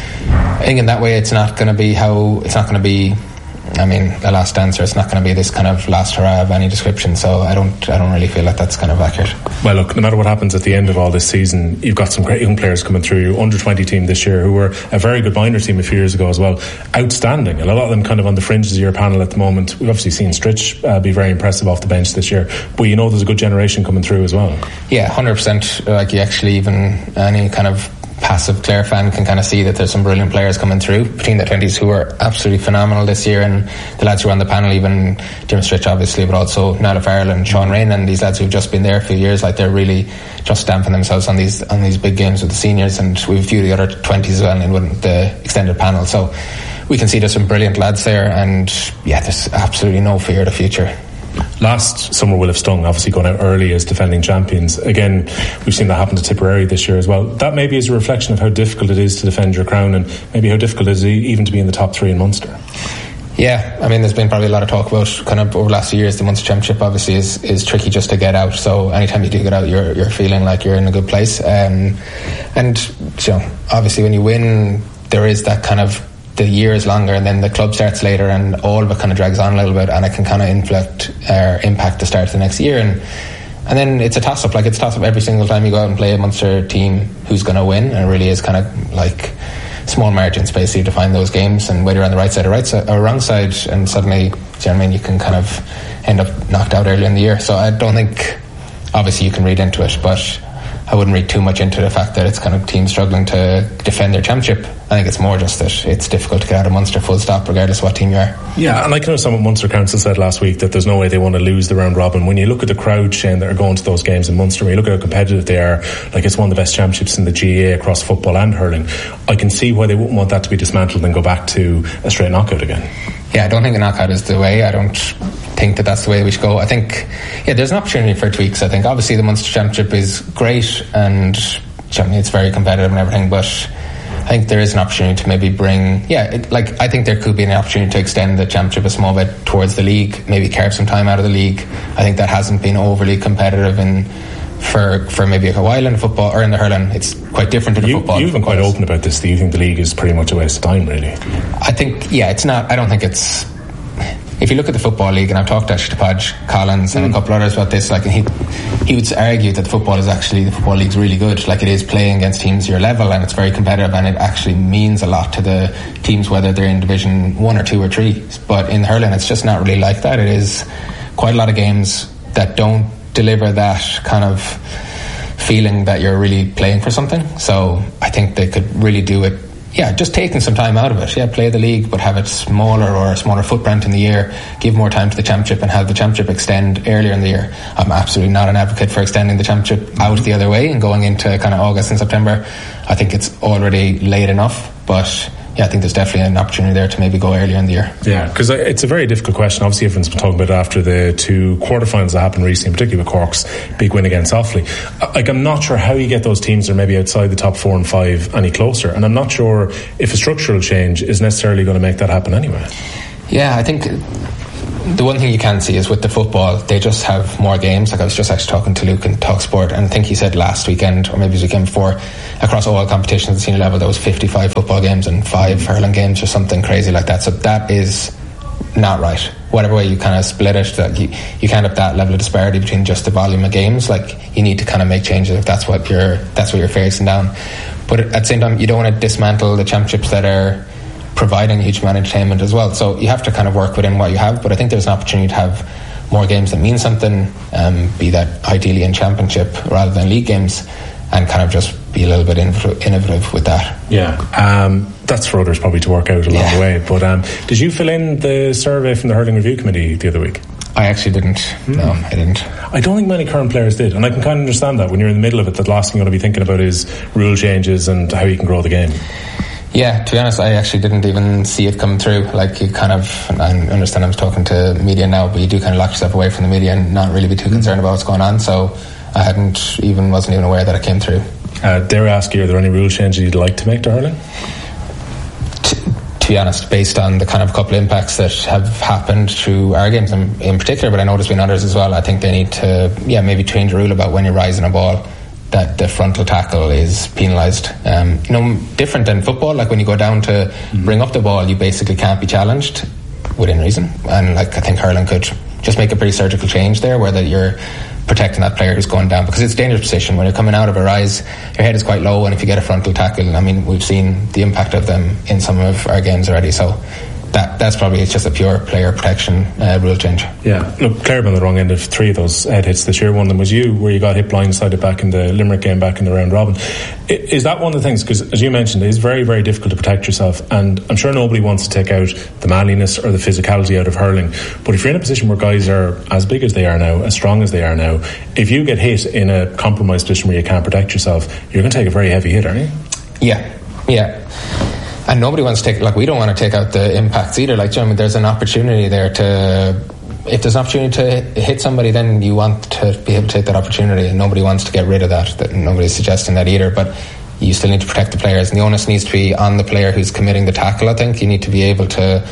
I think in that way it's not going to be how, it's not going to be, I mean, the last dancer, it's not going to be this kind of last hurrah of any description, so I don't I don't really feel like that's kind of accurate. Well, look, no matter what happens at the end of all this season, you've got some great young players coming through. Your under twenty team this year, who were a very good minor team a few years ago as well, outstanding, and a lot of them kind of on the fringes of your panel at the moment. We've obviously seen Stritch uh, be very impressive off the bench this year, but you know there's a good generation coming through as well. Yeah, one hundred percent. Like, you actually, even any kind of passive Clare fan can kind of see that there's some brilliant players coming through between the twenties who are absolutely phenomenal this year, and the lads who are on the panel, even Jim Stritch obviously, but also Niall Farrell and Sean Rain, and these lads who've just been there a few years, like, they're really just stamping themselves on these on these big games with the seniors, and we've a few of the other twenties as well in the extended panel, so we can see there's some brilliant lads there, and yeah, there's absolutely no fear of the future. Last summer will have stung, obviously going out early as defending champions. Again, we've seen that happen to Tipperary this year as well. That maybe is a reflection of how difficult it is to defend your crown, and maybe how difficult it is even to be in the top three in Munster. Yeah, I mean, there's been probably a lot of talk about kind of over the last few years. The Munster Championship obviously is, is tricky just to get out, so anytime you do get out, you're you're feeling like you're in a good place. Um, and you know, obviously when you win, there is that kind of, the year is longer, and then the club starts later, and all of it kind of drags on a little bit, and it can kind of inflect or uh, impact the start of the next year, and and then it's a toss up. Like, it's a toss up every single time you go out and play a Munster team who's going to win, and it really is kind of like small margins basically to find those games, and whether you're on the right side or right side or wrong side, and suddenly, do you know what I mean, you can kind of end up knocked out early in the year. So I don't think, obviously you can read into it, but I wouldn't read too much into the fact that it's kind of teams struggling to defend their championship. I think it's more just that it's difficult to get out of Munster full stop regardless of what team you are. Yeah, and I can understand what Munster Council said last week, that there's no way they want to lose the round robin. When you look at the crowd, Shane, that are going to those games in Munster, when you look at how competitive they are, like, it's one of the best championships in the G A A across football and hurling. I can see why they wouldn't want that to be dismantled and go back to a straight knockout again. Yeah, I don't think a knockout is the way. I don't think that that's the way we should go. I think, yeah, there's an opportunity for tweaks. I think obviously the Munster Championship is great, and it's very competitive and everything, but I think there is an opportunity to maybe bring, yeah, it, like, I think there could be an opportunity to extend the championship a small bit towards the league, maybe carve some time out of the league. I think that hasn't been overly competitive in for for maybe a while in football or in the hurling. It's quite different to the you, football. You've been quite open about this. Do you think the league is pretty much a waste of time, really? I think, yeah, it's not, I don't think it's if you look at the Football League, and I've talked actually to Podge Collins and mm. a couple others about this, like he he would argue that the football is actually, the Football League's really good. Like, it is playing against teams your level, and it's very competitive, and it actually means a lot to the teams, whether they're in Division one or two or three. But in hurling, it's just not really like that. It is quite a lot of games that don't deliver that kind of feeling that you're really playing for something. So I think they could really do it. Yeah, just taking some time out of it. Yeah, play the league, but have it smaller, or a smaller footprint in the year. Give more time to the championship, and have the championship extend earlier in the year. I'm absolutely not an advocate for extending the championship out the other way and going into kind of August and September. I think it's already late enough, but yeah, I think there's definitely an opportunity there to maybe go earlier in the year. Yeah, because it's a very difficult question. Obviously, everyone's been talking about it after the two quarterfinals that happened recently, particularly with Cork's big win against Offaly. Like, I'm not sure how you get those teams that are maybe outside the top four and five any closer, and I'm not sure if a structural change is necessarily going to make that happen anyway. Yeah, I think the one thing you can see is with the football, they just have more games. Like, I was just actually talking to Luke in TalkSport, and I think he said last weekend, or maybe it was the weekend before, across all competitions at the senior level, there was fifty-five football games and five hurling games or something crazy like that. So that is not right. Whatever way you kind of split it, that you, you can't have that level of disparity between just the volume of games. Like, you need to kind of make changes if that's what you're that's what you're facing down. But at the same time, you don't want to dismantle the championships that are providing huge amount of entertainment as well. So you have to kind of work within what you have. But I think there's an opportunity to have more games that mean something, um, be that ideally in championship rather than league games, and kind of just be a little bit innovative with that. Yeah, um, that's for others probably to work out along yeah. the way. But um, did you fill in the survey from the Hurling Review Committee the other week? I actually didn't. Mm. No, I didn't. I don't think many current players did, and I can kind of understand that when you're in the middle of it. The last thing you're going to be thinking about is rule changes and how you can grow the game. Yeah, to be honest, I actually didn't even see it come through. Like, you kind of, I understand I'm talking to media now, but you do kind of lock yourself away from the media and not really be too concerned about what's going on. So I hadn't even, wasn't even aware that it came through. Uh, dare I ask you, are there any rule changes you'd like to make to hurling? To, to be honest, based on the kind of couple of impacts that have happened through our games in, in particular, but I know there's been others as well, I think they need to, yeah, maybe change the rule about when you're rising a ball, that the frontal tackle is penalised. Um, you know, different than football. Like, when you go down to mm-hmm. bring up the ball, you basically can't be challenged within reason. And like, I think hurling could just make a pretty surgical change there, where that you're protecting that player who's going down, because it's a dangerous position when you're coming out of a rise. Your head is quite low, and if you get a frontal tackle, I mean, we've seen the impact of them in some of our games already. So that that's probably it's just a pure player protection uh, rule change. Yeah, look, Clare on the wrong end of three of those head hits this year. One of them was you, where you got hit blindsided back in the Limerick game back in the round robin. Is that one of the things, because as you mentioned, it is very, very difficult to protect yourself, and I'm sure nobody wants to take out the manliness or the physicality out of hurling, but if you're in a position where guys are as big as they are now, as strong as they are now, if you get hit in a compromised position where you can't protect yourself, you're going to take a very heavy hit, aren't you? Yeah, yeah. And nobody wants to take, like, we don't want to take out the impacts either. Like, you know, I mean, there's an opportunity there to, if there's an opportunity to hit somebody, then you want to be able to take that opportunity, and nobody wants to get rid of that. That nobody's suggesting that either, but you still need to protect the players, and the onus needs to be on the player who's committing the tackle. I think you need to be able to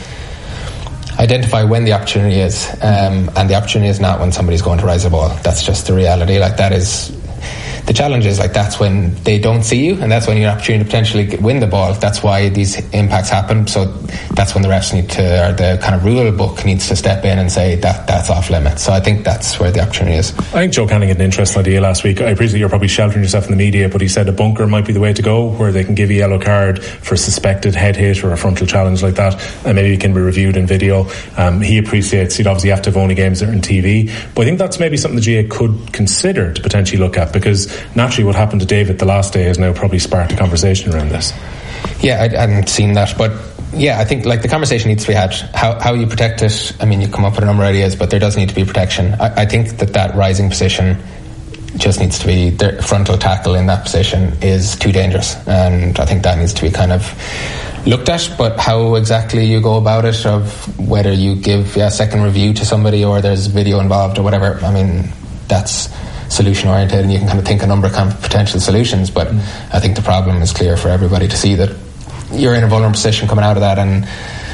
identify when the opportunity is, um, and the opportunity is not when somebody's going to rise a ball. That's just the reality. Like, that is the challenge, is like, that's when they don't see you, and that's when you have an opportunity to potentially win the ball. That's why these impacts happen. So that's when the refs need to, or the kind of rule book needs to step in and say that that's off limits. So I think that's where the opportunity is. I think Joe Canning had an interesting idea last week. I appreciate you're probably sheltering yourself in the media, but he said a bunker might be the way to go, where they can give you a yellow card for a suspected head hit or a frontal challenge like that, and maybe it can be reviewed in video. Um, he appreciates you'd obviously have to have only games that are on T V, but I think that's maybe something the G A could consider to potentially look at, because naturally what happened to David the last day has now probably sparked a conversation around this. Yeah, I hadn't seen that, but yeah, I think like the conversation needs to be had. How how you protect it, I mean, you come up with a number of ideas, but there does need to be protection. I, I think that that rising position just needs to be, the frontal tackle in that position is too dangerous, and I think that needs to be kind of looked at. But how exactly you go about it, of whether you give yeah, a second review to somebody or there's video involved or whatever, I mean, that's solution oriented, and you can kind of think a number of kind of potential solutions, but mm. I think the problem is clear for everybody to see, that you're in a vulnerable position coming out of that, and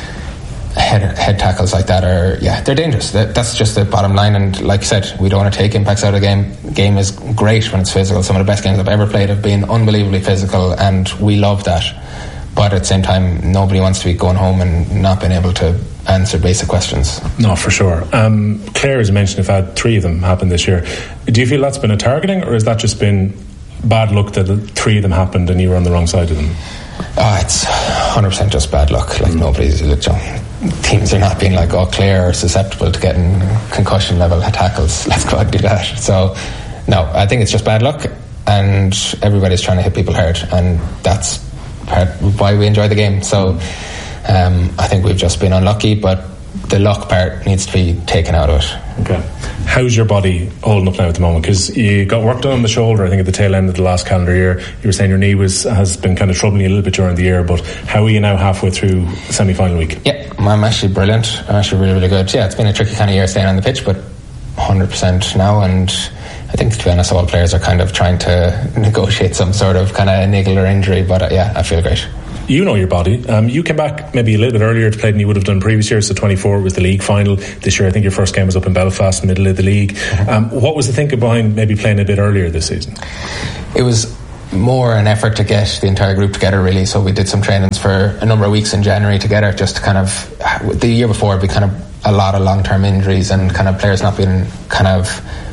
head, head tackles like that are, yeah, they're dangerous. That, that's just the bottom line. And like I said, we don't want to take impacts out of the game. Game is great when it's physical. Some of the best games I've ever played have been unbelievably physical, and we love that. But at the same time, nobody wants to be going home and not being able to answer basic questions. No, for sure. Um, Clare, as you mentioned, have had three of them happen this year. Do you feel that's been a targeting, or has that just been bad luck that three of them happened and you were on the wrong side of them? Oh, it's one hundred percent just bad luck. Like, mm. nobody's, look, teams are not being like, oh, Clare are susceptible to getting concussion level tackles, let's go out and do that. So no, I think it's just bad luck, and everybody's trying to hit people hard, and that's part why we enjoy the game. So um, I think we've just been unlucky, but the luck part needs to be taken out of it. Okay. How's your body holding up now at the moment? Because you got work done on the shoulder, I think, at the tail end of the last calendar year. You were saying your knee was has been kind of troubling you a little bit during the year, but how are you now halfway through semi-final week? Yeah, I'm actually brilliant. I'm actually really, really good. Yeah, it's been a tricky kind of year staying on the pitch, but one hundred percent now, and I think, to be honest, all players are kind of trying to negotiate some sort of kind of niggle or injury, but uh, yeah, I feel great. You know your body. Um, you came back maybe a little bit earlier to play than you would have done previous years. So twenty-four was the league final. This year, I think your first game was up in Belfast, middle of the league. Um, what was the thinking behind maybe playing a bit earlier this season? It was more an effort to get the entire group together, really. So we did some trainings for a number of weeks in January together, just to kind of, the year before, it'd be kind of a lot of long-term injuries and kind of players not being kind of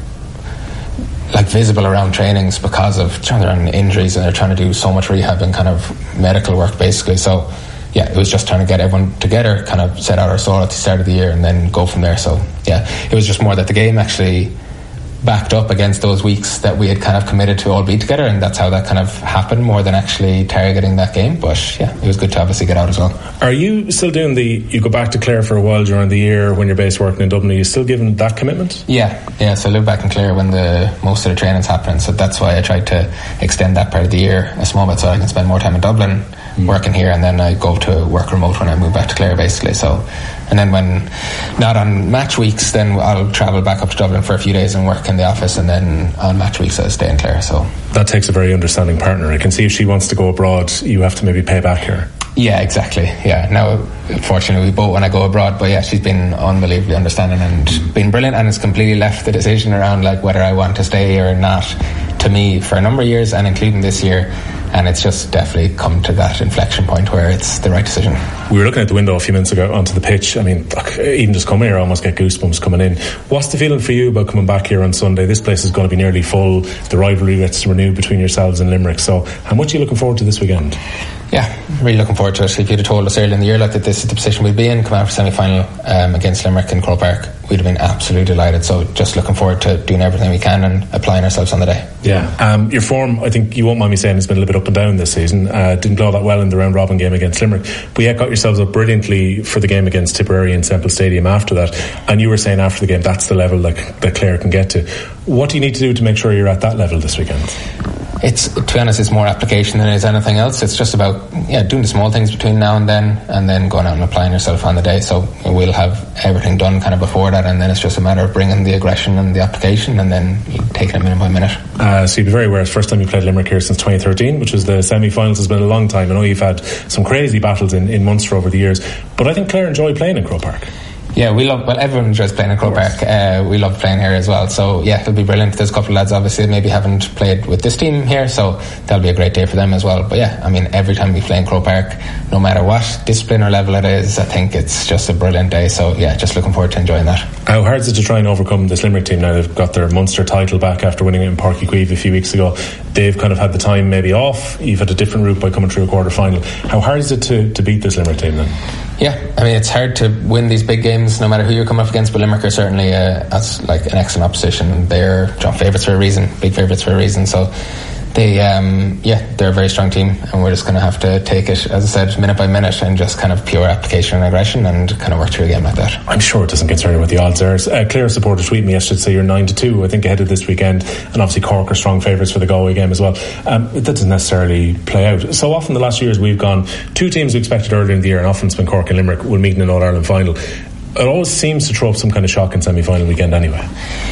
like visible around trainings because of their own injuries, and they're trying to do so much rehab and kind of medical work basically. So yeah, it was just trying to get everyone together, kind of set out our soul at the start of the year and then go from there. So yeah, it was just more that the game actually backed up against those weeks that we had kind of committed to all be together, and that's how that kind of happened more than actually targeting that game. But yeah, it was good to obviously get out as well. Are you still doing the, you go back to Clare for a while during the year when you're based working in Dublin, are you still giving that commitment? Yeah, yeah, so I live back in Clare when the most of the training's happening, so that's why I tried to extend that part of the year a small bit so I can spend more time in Dublin mm. working here, and then I go to work remote when I move back to Clare basically. So, and then when not on match weeks, then I'll travel back up to Dublin for a few days and work in the office, and then on match weeks I'll stay in Clare. So that takes a very understanding partner. I can see if she wants to go abroad, you have to maybe pay back here. Yeah, exactly. Yeah, now fortunately we both want to go abroad, but yeah, she's been unbelievably understanding and been brilliant, and it's completely left the decision around like whether I want to stay or not to me for a number of years, and including this year. And it's just definitely come to that inflection point where it's the right decision. We were looking at the window a few minutes ago onto the pitch. I mean, look, even just coming here, I almost get goosebumps coming in. What's the feeling for you about coming back here on Sunday? This place is going to be nearly full. The rivalry gets renewed between yourselves and Limerick. So how much are you looking forward to this weekend? Yeah, really looking forward to it. If you'd have told us earlier in the year like that this is the position we'd be in, come out for semi-final um, against Limerick in Croke Park, we'd have been absolutely delighted. So just looking forward to doing everything we can and applying ourselves on the day. Yeah, um, your form, I think you won't mind me saying, has been a little bit up and down this season. Uh, didn't blow that well in the round robin game against Limerick, but you got yourselves up brilliantly for the game against Tipperary in Semple Stadium after that. And you were saying after the game that's the level that, that Clare can get to. What do you need to do to make sure you're at that level this weekend? It's, to be honest, it's more application than it is anything else. It's just about yeah doing the small things between now and then, and then going out and applying yourself on the day. So we'll have everything done kind of before that, and then it's just a matter of bringing the aggression and the application, and then taking it minute by minute. Uh, so you'd be very aware, it's the first time you played Limerick here since twenty thirteen, which was the semi-finals. Has been a long time. I know you've had some crazy battles in, in Munster over the years, but I think Clare enjoy playing in Croke Park. Yeah, we love, well, everyone enjoys playing in Croke Park. Uh, we love playing here as well. So, yeah, it'll be brilliant. There's a couple of lads, obviously, that maybe haven't played with this team here, so that'll be a great day for them as well. But, yeah, I mean, every time we play in Croke Park, no matter what discipline or level it is, I think it's just a brilliant day. So, yeah, just looking forward to enjoying that. How hard is it to try and overcome this Limerick team now? They've got their Munster title back after winning it in Páirc Uí Chaoimh a few weeks ago. They've kind of had the time maybe off. You've had a different route by coming through a quarter-final. How hard is it to, to beat this Limerick team then? Yeah, I mean, it's hard to win these big games no matter who you're coming up against, but Limerick are certainly uh, as like an excellent opposition. They're favourites for a reason, big favourites for a reason. So they, um, yeah, they're a very strong team, and we're just going to have to take it, as I said, minute by minute, and just kind of pure application and aggression, and kind of work through a game like that. I'm sure it doesn't concern you what the odds are. Uh, Clare supporter tweeted me yesterday to say you're nine to two, I think, ahead of this weekend, and obviously Cork are strong favourites for the Galway game as well. Um, that doesn't necessarily play out. So often the last few years we've gone two teams we expected earlier in the year, and often it's been Cork and Limerick will meet in an All-Ireland final. It always seems to throw up some kind of shock in semi-final weekend anyway.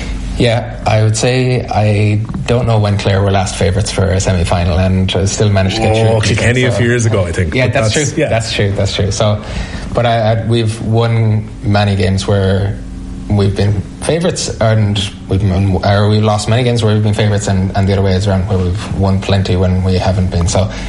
Yeah, I would say I don't know when Clare were last favourites for a semi-final, and still managed to get through. Oh, Kilkenny so, a few years ago, I think. Yeah, that's, that's true. Yeah. That's true. That's true. So, but I, I, we've won many games where we've been favourites, and we've or we've lost many games where we've been favourites, and, and the other way is around, where we've won plenty when we haven't been. So,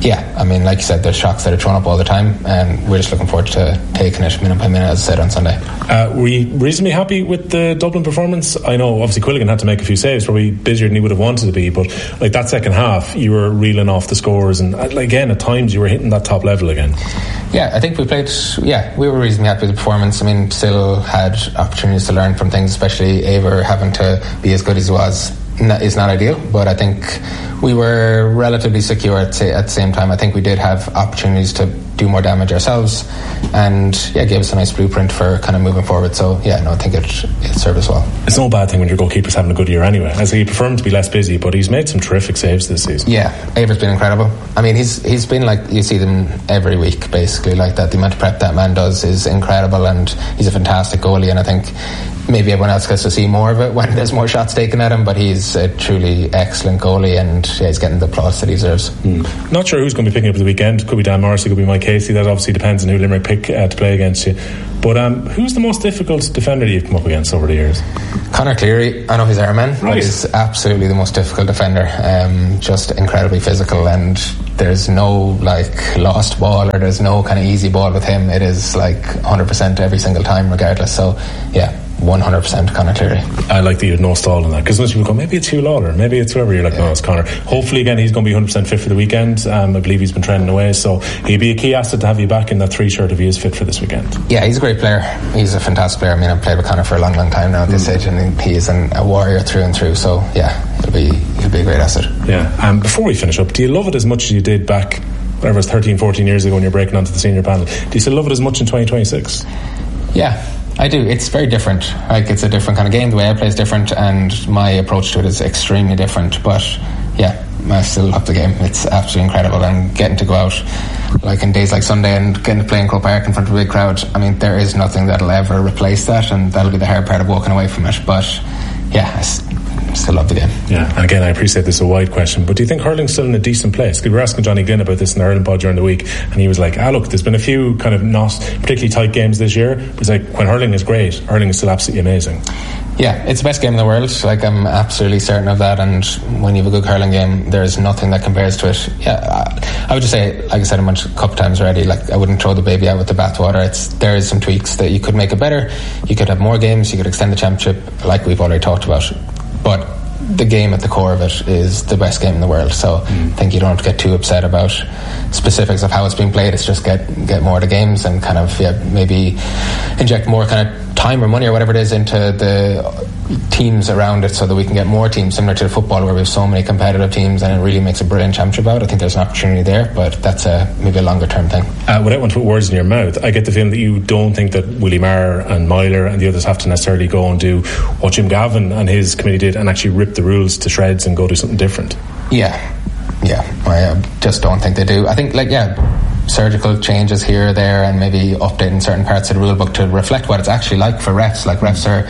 Yeah, I mean, like you said, there's shocks that are thrown up all the time, and we're just looking forward to taking it minute by minute, as I said on Sunday. Uh, were you reasonably happy with the Dublin performance? I know, obviously, Quilligan had to make a few saves, probably busier than he would have wanted to be, but like that second half, you were reeling off the scores, and again, at times, you were hitting that top level again. Yeah, I think we played, yeah, we were reasonably happy with the performance. I mean, still had opportunities to learn from things, especially Aver having to be as good as he was is not ideal, but I think we were relatively secure at, at the same time. I think we did have opportunities to do more damage ourselves, and yeah, gave us a nice blueprint for kind of moving forward. So yeah, no, I think it, it served us well. It's no bad thing when your goalkeeper's having a good year anyway. I say you prefer him to be less busy, but he's made some terrific saves this season. Yeah, Aver's been incredible. I mean, he's he's been like, you see them every week basically like that. The amount of prep that man does is incredible, and he's a fantastic goalie, and I think maybe everyone else gets to see more of it when there's more shots taken at him, but he's a truly excellent goalie, and yeah, he's getting the applause that he deserves. Mm. Not sure who's going to be picking up the weekend. Could be Dan Morrissey, could be Mike Casey. That obviously depends on who Limerick pick uh, to play against you. But um, who's the most difficult defender you've come up against over the years? Conor Cleary. I know he's our man, right. But he's absolutely the most difficult defender. Um, just incredibly physical, and there's no like lost ball, or there's no kind of easy ball with him. It is like one hundred percent every single time regardless. So yeah, one hundred percent Conor Cleary. I like that you had no stall in that, because most people go, maybe it's Hugh Lawler, maybe it's whoever. You're like, yeah. No, it's Conor. Hopefully again he's going to be one hundred percent fit for the weekend. um, I believe he's been trending away, so he'd be a key asset to have you back in that three shirt if he is fit for this weekend. Yeah, he's a great player. He's a fantastic player. I mean, I've played with Conor for a long long time now at this mm. age, and he is an, a warrior through and through. So yeah, he'll be he'll be a great asset. Yeah. Um, before we finish up, do you love it as much as you did back whatever it was thirteen fourteen years ago when you're breaking onto the senior panel? Do you still love it as much in twenty twenty-six? Yeah, I do. It's very different. Like, it's a different kind of game. The way I play is different, and my approach to it is extremely different. But yeah, I still love the game. It's absolutely incredible, and getting to go out like in days like Sunday and getting to play in Croke Park in front of a big crowd, I mean, there is nothing that'll ever replace that, and that'll be the hard part of walking away from it. But yeah, I still love the game. Yeah, and again, I appreciate this is a wide question, but do you think hurling's still in a decent place? Because we were asking Johnny Glynn about this in the hurling pod during the week, and he was like, ah look, there's been a few kind of not particularly tight games this year, but he's like, when hurling is great, hurling is still absolutely amazing. Yeah, it's the best game in the world. Like, I'm absolutely certain of that, and when you have a good hurling game, there's nothing that compares to it. Yeah, I, I would just say, like I said a bunch, a couple times already, like, I wouldn't throw the baby out with the bathwater. It's there is some tweaks that you could make it better. You could have more games, you could extend the championship, like we've already talked about. But the game at the core of it is the best game in the world, so mm. I think you don't have to get too upset about specifics of how it's being played. It's just get get more of the games, and kind of, yeah, maybe inject more kind of time or money or whatever it is into the teams around it, so that we can get more teams, similar to the football where we have so many competitive teams, and it really makes a brilliant championship out. I think there's an opportunity there, but that's a maybe a longer term thing. Uh, without wanting to put words in your mouth, I get the feeling that you don't think that Willie Maher and Myler and the others have to necessarily go and do what Jim Gavin and his committee did and actually rip the rules to shreds and go do something different. Yeah, yeah, I just don't think they do. I think, like, yeah, surgical changes here or there, and maybe updating certain parts of the rule book to reflect what it's actually like for refs. Like, refs are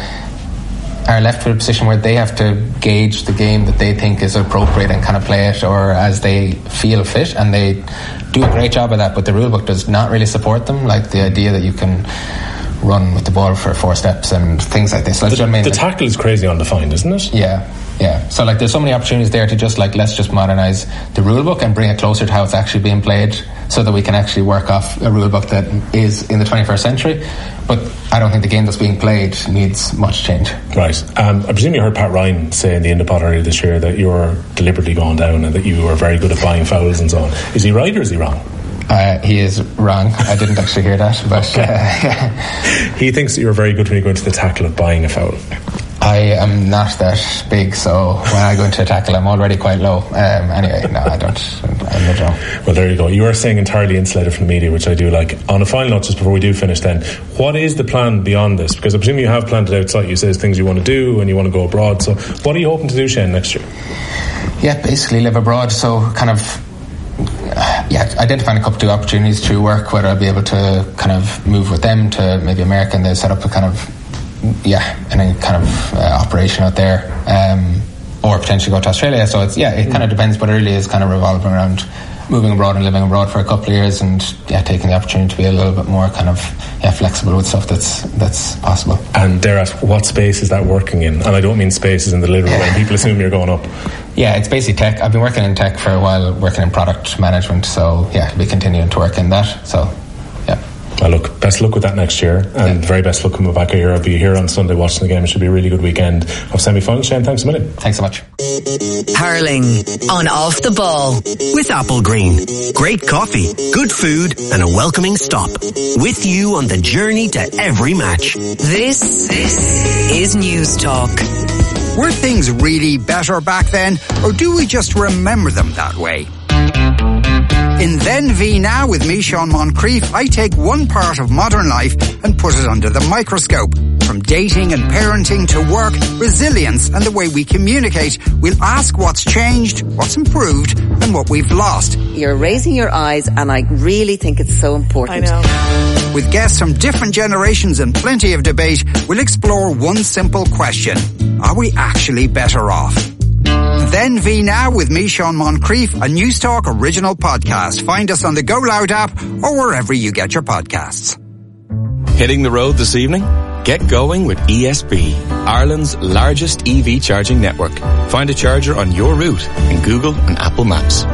are left with a position where they have to gauge the game that they think is appropriate and kind of play it or as they feel fit, and they do a great job of that, but the rule book does not really support them. Like, the idea that you can run with the ball for four steps and things like this. Like, the, you know what I mean? The like, tackle is crazy undefined, isn't it? Yeah, yeah. So, like, there's so many opportunities there to just, like, let's just modernise the rule book and bring it closer to how it's actually being played, so that we can actually work off a rule book that is in the twenty-first century. But I don't think the game that's being played needs much change. Right. Um, I presume you heard Pat Ryan say in the Indopod earlier this year that you were deliberately going down and that you were very good at buying fouls and so on. Is he right or is he wrong? Uh, he is wrong. I didn't actually hear that, but okay. uh, he thinks that you're very good when you go into the tackle of buying a foul. I am not that big, so when I go into a tackle, I'm already quite low. Um, anyway, no, I don't. I'm not wrong. Well, there you go. You are saying entirely insulated from the media, which I do like. On a final note, just before we do finish, then, what is the plan beyond this? Because I presume you have planned it outside. You say there's things you want to do and you want to go abroad. So, what are you hoping to do, Shane, next year? Yeah, basically live abroad. So, kind of. Yeah, identifying a couple of opportunities through work, whether I'll be able to kind of move with them to maybe America, and they set up a kind of yeah, any kind of uh, operation out there, um, or potentially go to Australia. So it's yeah, it kind of depends, but it really is kind of revolving around moving abroad and living abroad for a couple of years, and yeah, taking the opportunity to be a little bit more kind of yeah flexible with stuff that's that's possible. And Derek, what space is that working in? And I don't mean spaces in the literal way. People assume you're going up. Yeah, it's basically tech. I've been working in tech for a while, working in product management, so yeah, I'll be continuing to work in that. So, yeah. Well, look, best luck with that next year, and yeah. very best luck coming back here. I'll be here on Sunday watching the game. It should be a really good weekend of semi-finals. Shane, thanks a million. Thanks so much. Hurling on Off the Ball with Applegreen. Great coffee, good food, and a welcoming stop. With you on the journey to every match. This, this is News Talk. Were things really better back then, or do we just remember them that way? In Then V Now with me, Sean Moncrief, I take one part of modern life and put it under the microscope. From dating and parenting to work, resilience and the way we communicate, we'll ask what's changed, what's improved and what we've lost. You're raising your eyes and I really think it's so important. I know. With guests from different generations and plenty of debate, we'll explore one simple question. Are we actually better off? Then V Now with me, Sean Moncrief, a News Talk original podcast. Find us on the Go Loud app or wherever you get your podcasts. Hitting the road this evening? Get going with E S B, Ireland's largest E V charging network. Find a charger on your route in Google and Apple Maps.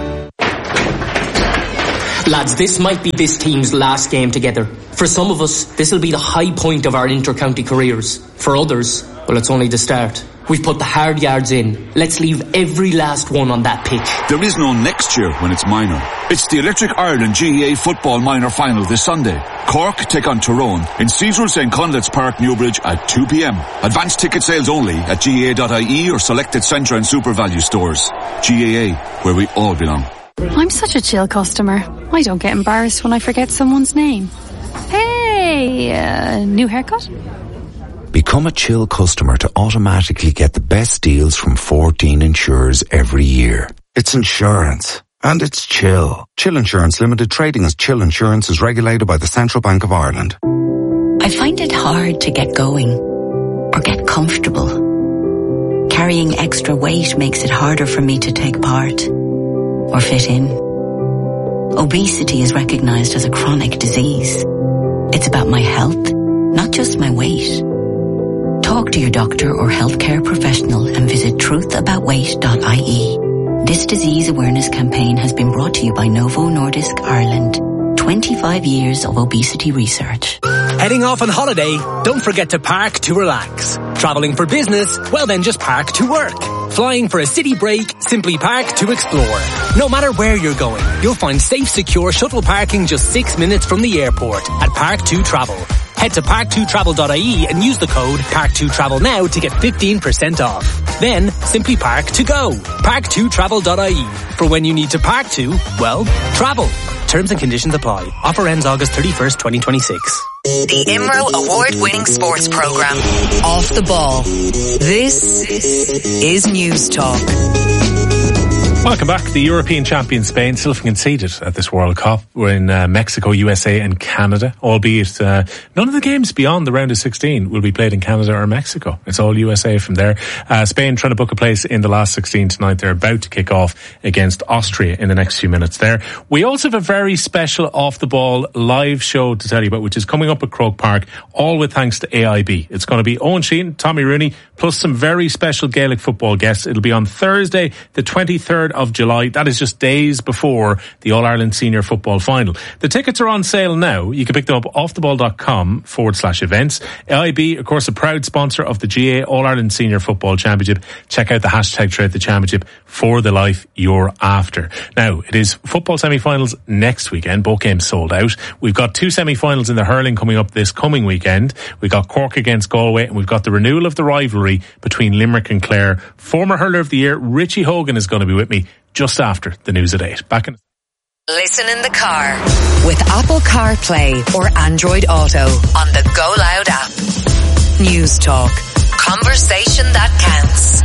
Lads, this might be this team's last game together. For some of us, this will be the high point of our inter-county careers. For others, well, it's only the start. We've put the hard yards in. Let's leave every last one on that pitch. There is no next year when it's minor. It's the Electric Ireland G A A Football Minor Final this Sunday. Cork take on Tyrone in Cecil Saint Conlet's Park, Newbridge at two p.m. Advanced ticket sales only at G A A dot I E or selected Centra and Super Value stores. G A A, where we all belong. I'm such a chill customer. I don't get embarrassed when I forget someone's name. Hey, uh, new haircut? Become a Chill customer to automatically get the best deals from fourteen insurers every year. It's insurance. And it's Chill. Chill Insurance Limited, trading as Chill Insurance, is regulated by the Central Bank of Ireland. I find it hard to get going or get comfortable. Carrying extra weight makes it harder for me to take part or fit in. Obesity is recognized as a chronic disease. It's about my health, not just my weight. Talk to your doctor or healthcare professional and visit truth about weight dot I E. This disease awareness campaign has been brought to you by Novo Nordisk Ireland. twenty-five years of obesity research. Heading off on holiday? Don't forget to park to relax. Traveling for business? Well then just park to work. Flying for a city break? Simply park to explore. No matter where you're going, you'll find safe, secure shuttle parking just six minutes from the airport at Park two Travel. Head to park two travel dot I E and use the code park two travel now to get fifteen percent off. Then, simply park to go. park two travel dot I E. For when you need to park to, well, travel. Terms and conditions apply. Offer ends August thirty-first, twenty twenty-six. The I M R O award-winning sports program, Off the Ball. This is News Talk. Welcome back. The European champion Spain still conceded at this World Cup. We're in uh, Mexico, U S A and Canada, albeit uh, none of the games beyond the round of sixteen will be played in Canada or Mexico. It's all U S A from there. Uh, Spain trying to book a place in the last sixteen tonight. They're about to kick off against Austria in the next few minutes there. We also have a very special Off the Ball live show to tell you about, which is coming up at Croke Park, all with thanks to A I B. It's going to be Owen Sheehan, Tommy Rooney, plus some very special Gaelic football guests. It'll be on Thursday, the twenty-third of July. That is just days before the All-Ireland Senior Football Final. The tickets are on sale now. You can pick them up offtheball.com forward slash events. A I B, of course, a proud sponsor of the G A A All-Ireland Senior Football Championship. Check out the hashtag throughout the championship for the life you're after. Now, it is football semi-finals next weekend. Both games sold out. We've got two semi-finals in the hurling coming up this coming weekend. We've got Cork against Galway, and we've got the renewal of the rivalry between Limerick and Clare. Former Hurler of the Year, Richie Hogan, is going to be with me just after the news at eight. Back in. Listen in the car with Apple CarPlay or Android Auto on the Go Loud app. News Talk. Conversation that counts.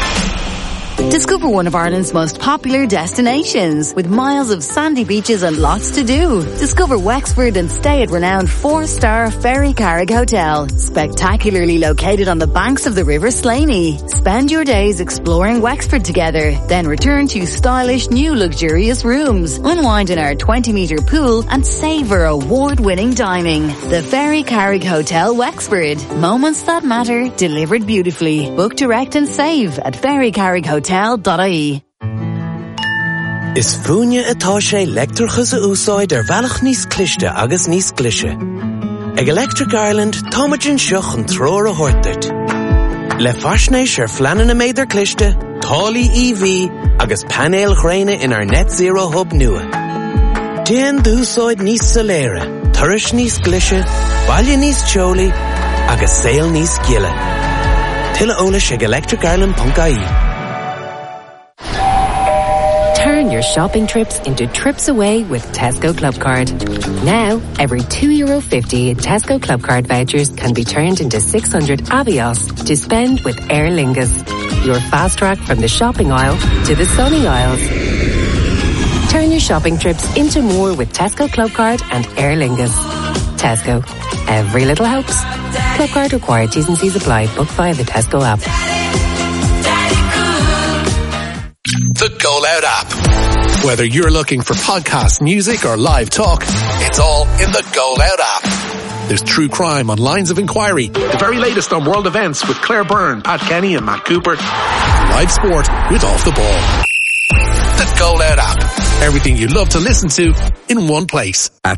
Discover one of Ireland's most popular destinations with miles of sandy beaches and lots to do. Discover Wexford and stay at renowned four-star Ferry Carrick Hotel, spectacularly located on the banks of the River Slaney. Spend your days exploring Wexford together, then return to stylish new luxurious rooms. Unwind in our twenty metre pool and savour award-winning dining. The Ferry Carrick Hotel, Wexford. Moments that matter, delivered beautifully. Book direct and save at ferry carrick hotel hotel dot I E. Is fúne atá sé leictreachas a úsáid ar bhealach níos cliste agus níos glise. Ag Electric Ireland, táimeann seach an tróir a thuirteart. Le faisnéis ar fleanan a méidir cliste, tálaí E V agus panéal chréine in our net zero hub nua. Déan d'úsáid níos soléire, turais níos glise, baile níos teolaí agus saol níos giile. Tuilleadh eolais ag electric ireland dot I E. Turn your shopping trips into trips away with Tesco Clubcard. Now, every two euro fifty in Tesco Clubcard vouchers can be turned into six hundred Avios to spend with Aer Lingus. Your fast track from the shopping aisle to the sunny aisles. Turn your shopping trips into more with Tesco Clubcard and Aer Lingus. Tesco. Every little helps. Clubcard required. T's and C's apply. Book via the Tesco app. The Go Loud app. Whether you're looking for podcast, music, or live talk, it's all in the Go Loud app. There's true crime on Lines of Inquiry, the very latest on world events with Claire Byrne, Pat Kenny, and Matt Cooper, live sport with Off the Ball. The Go Loud app. Everything you love to listen to in one place. At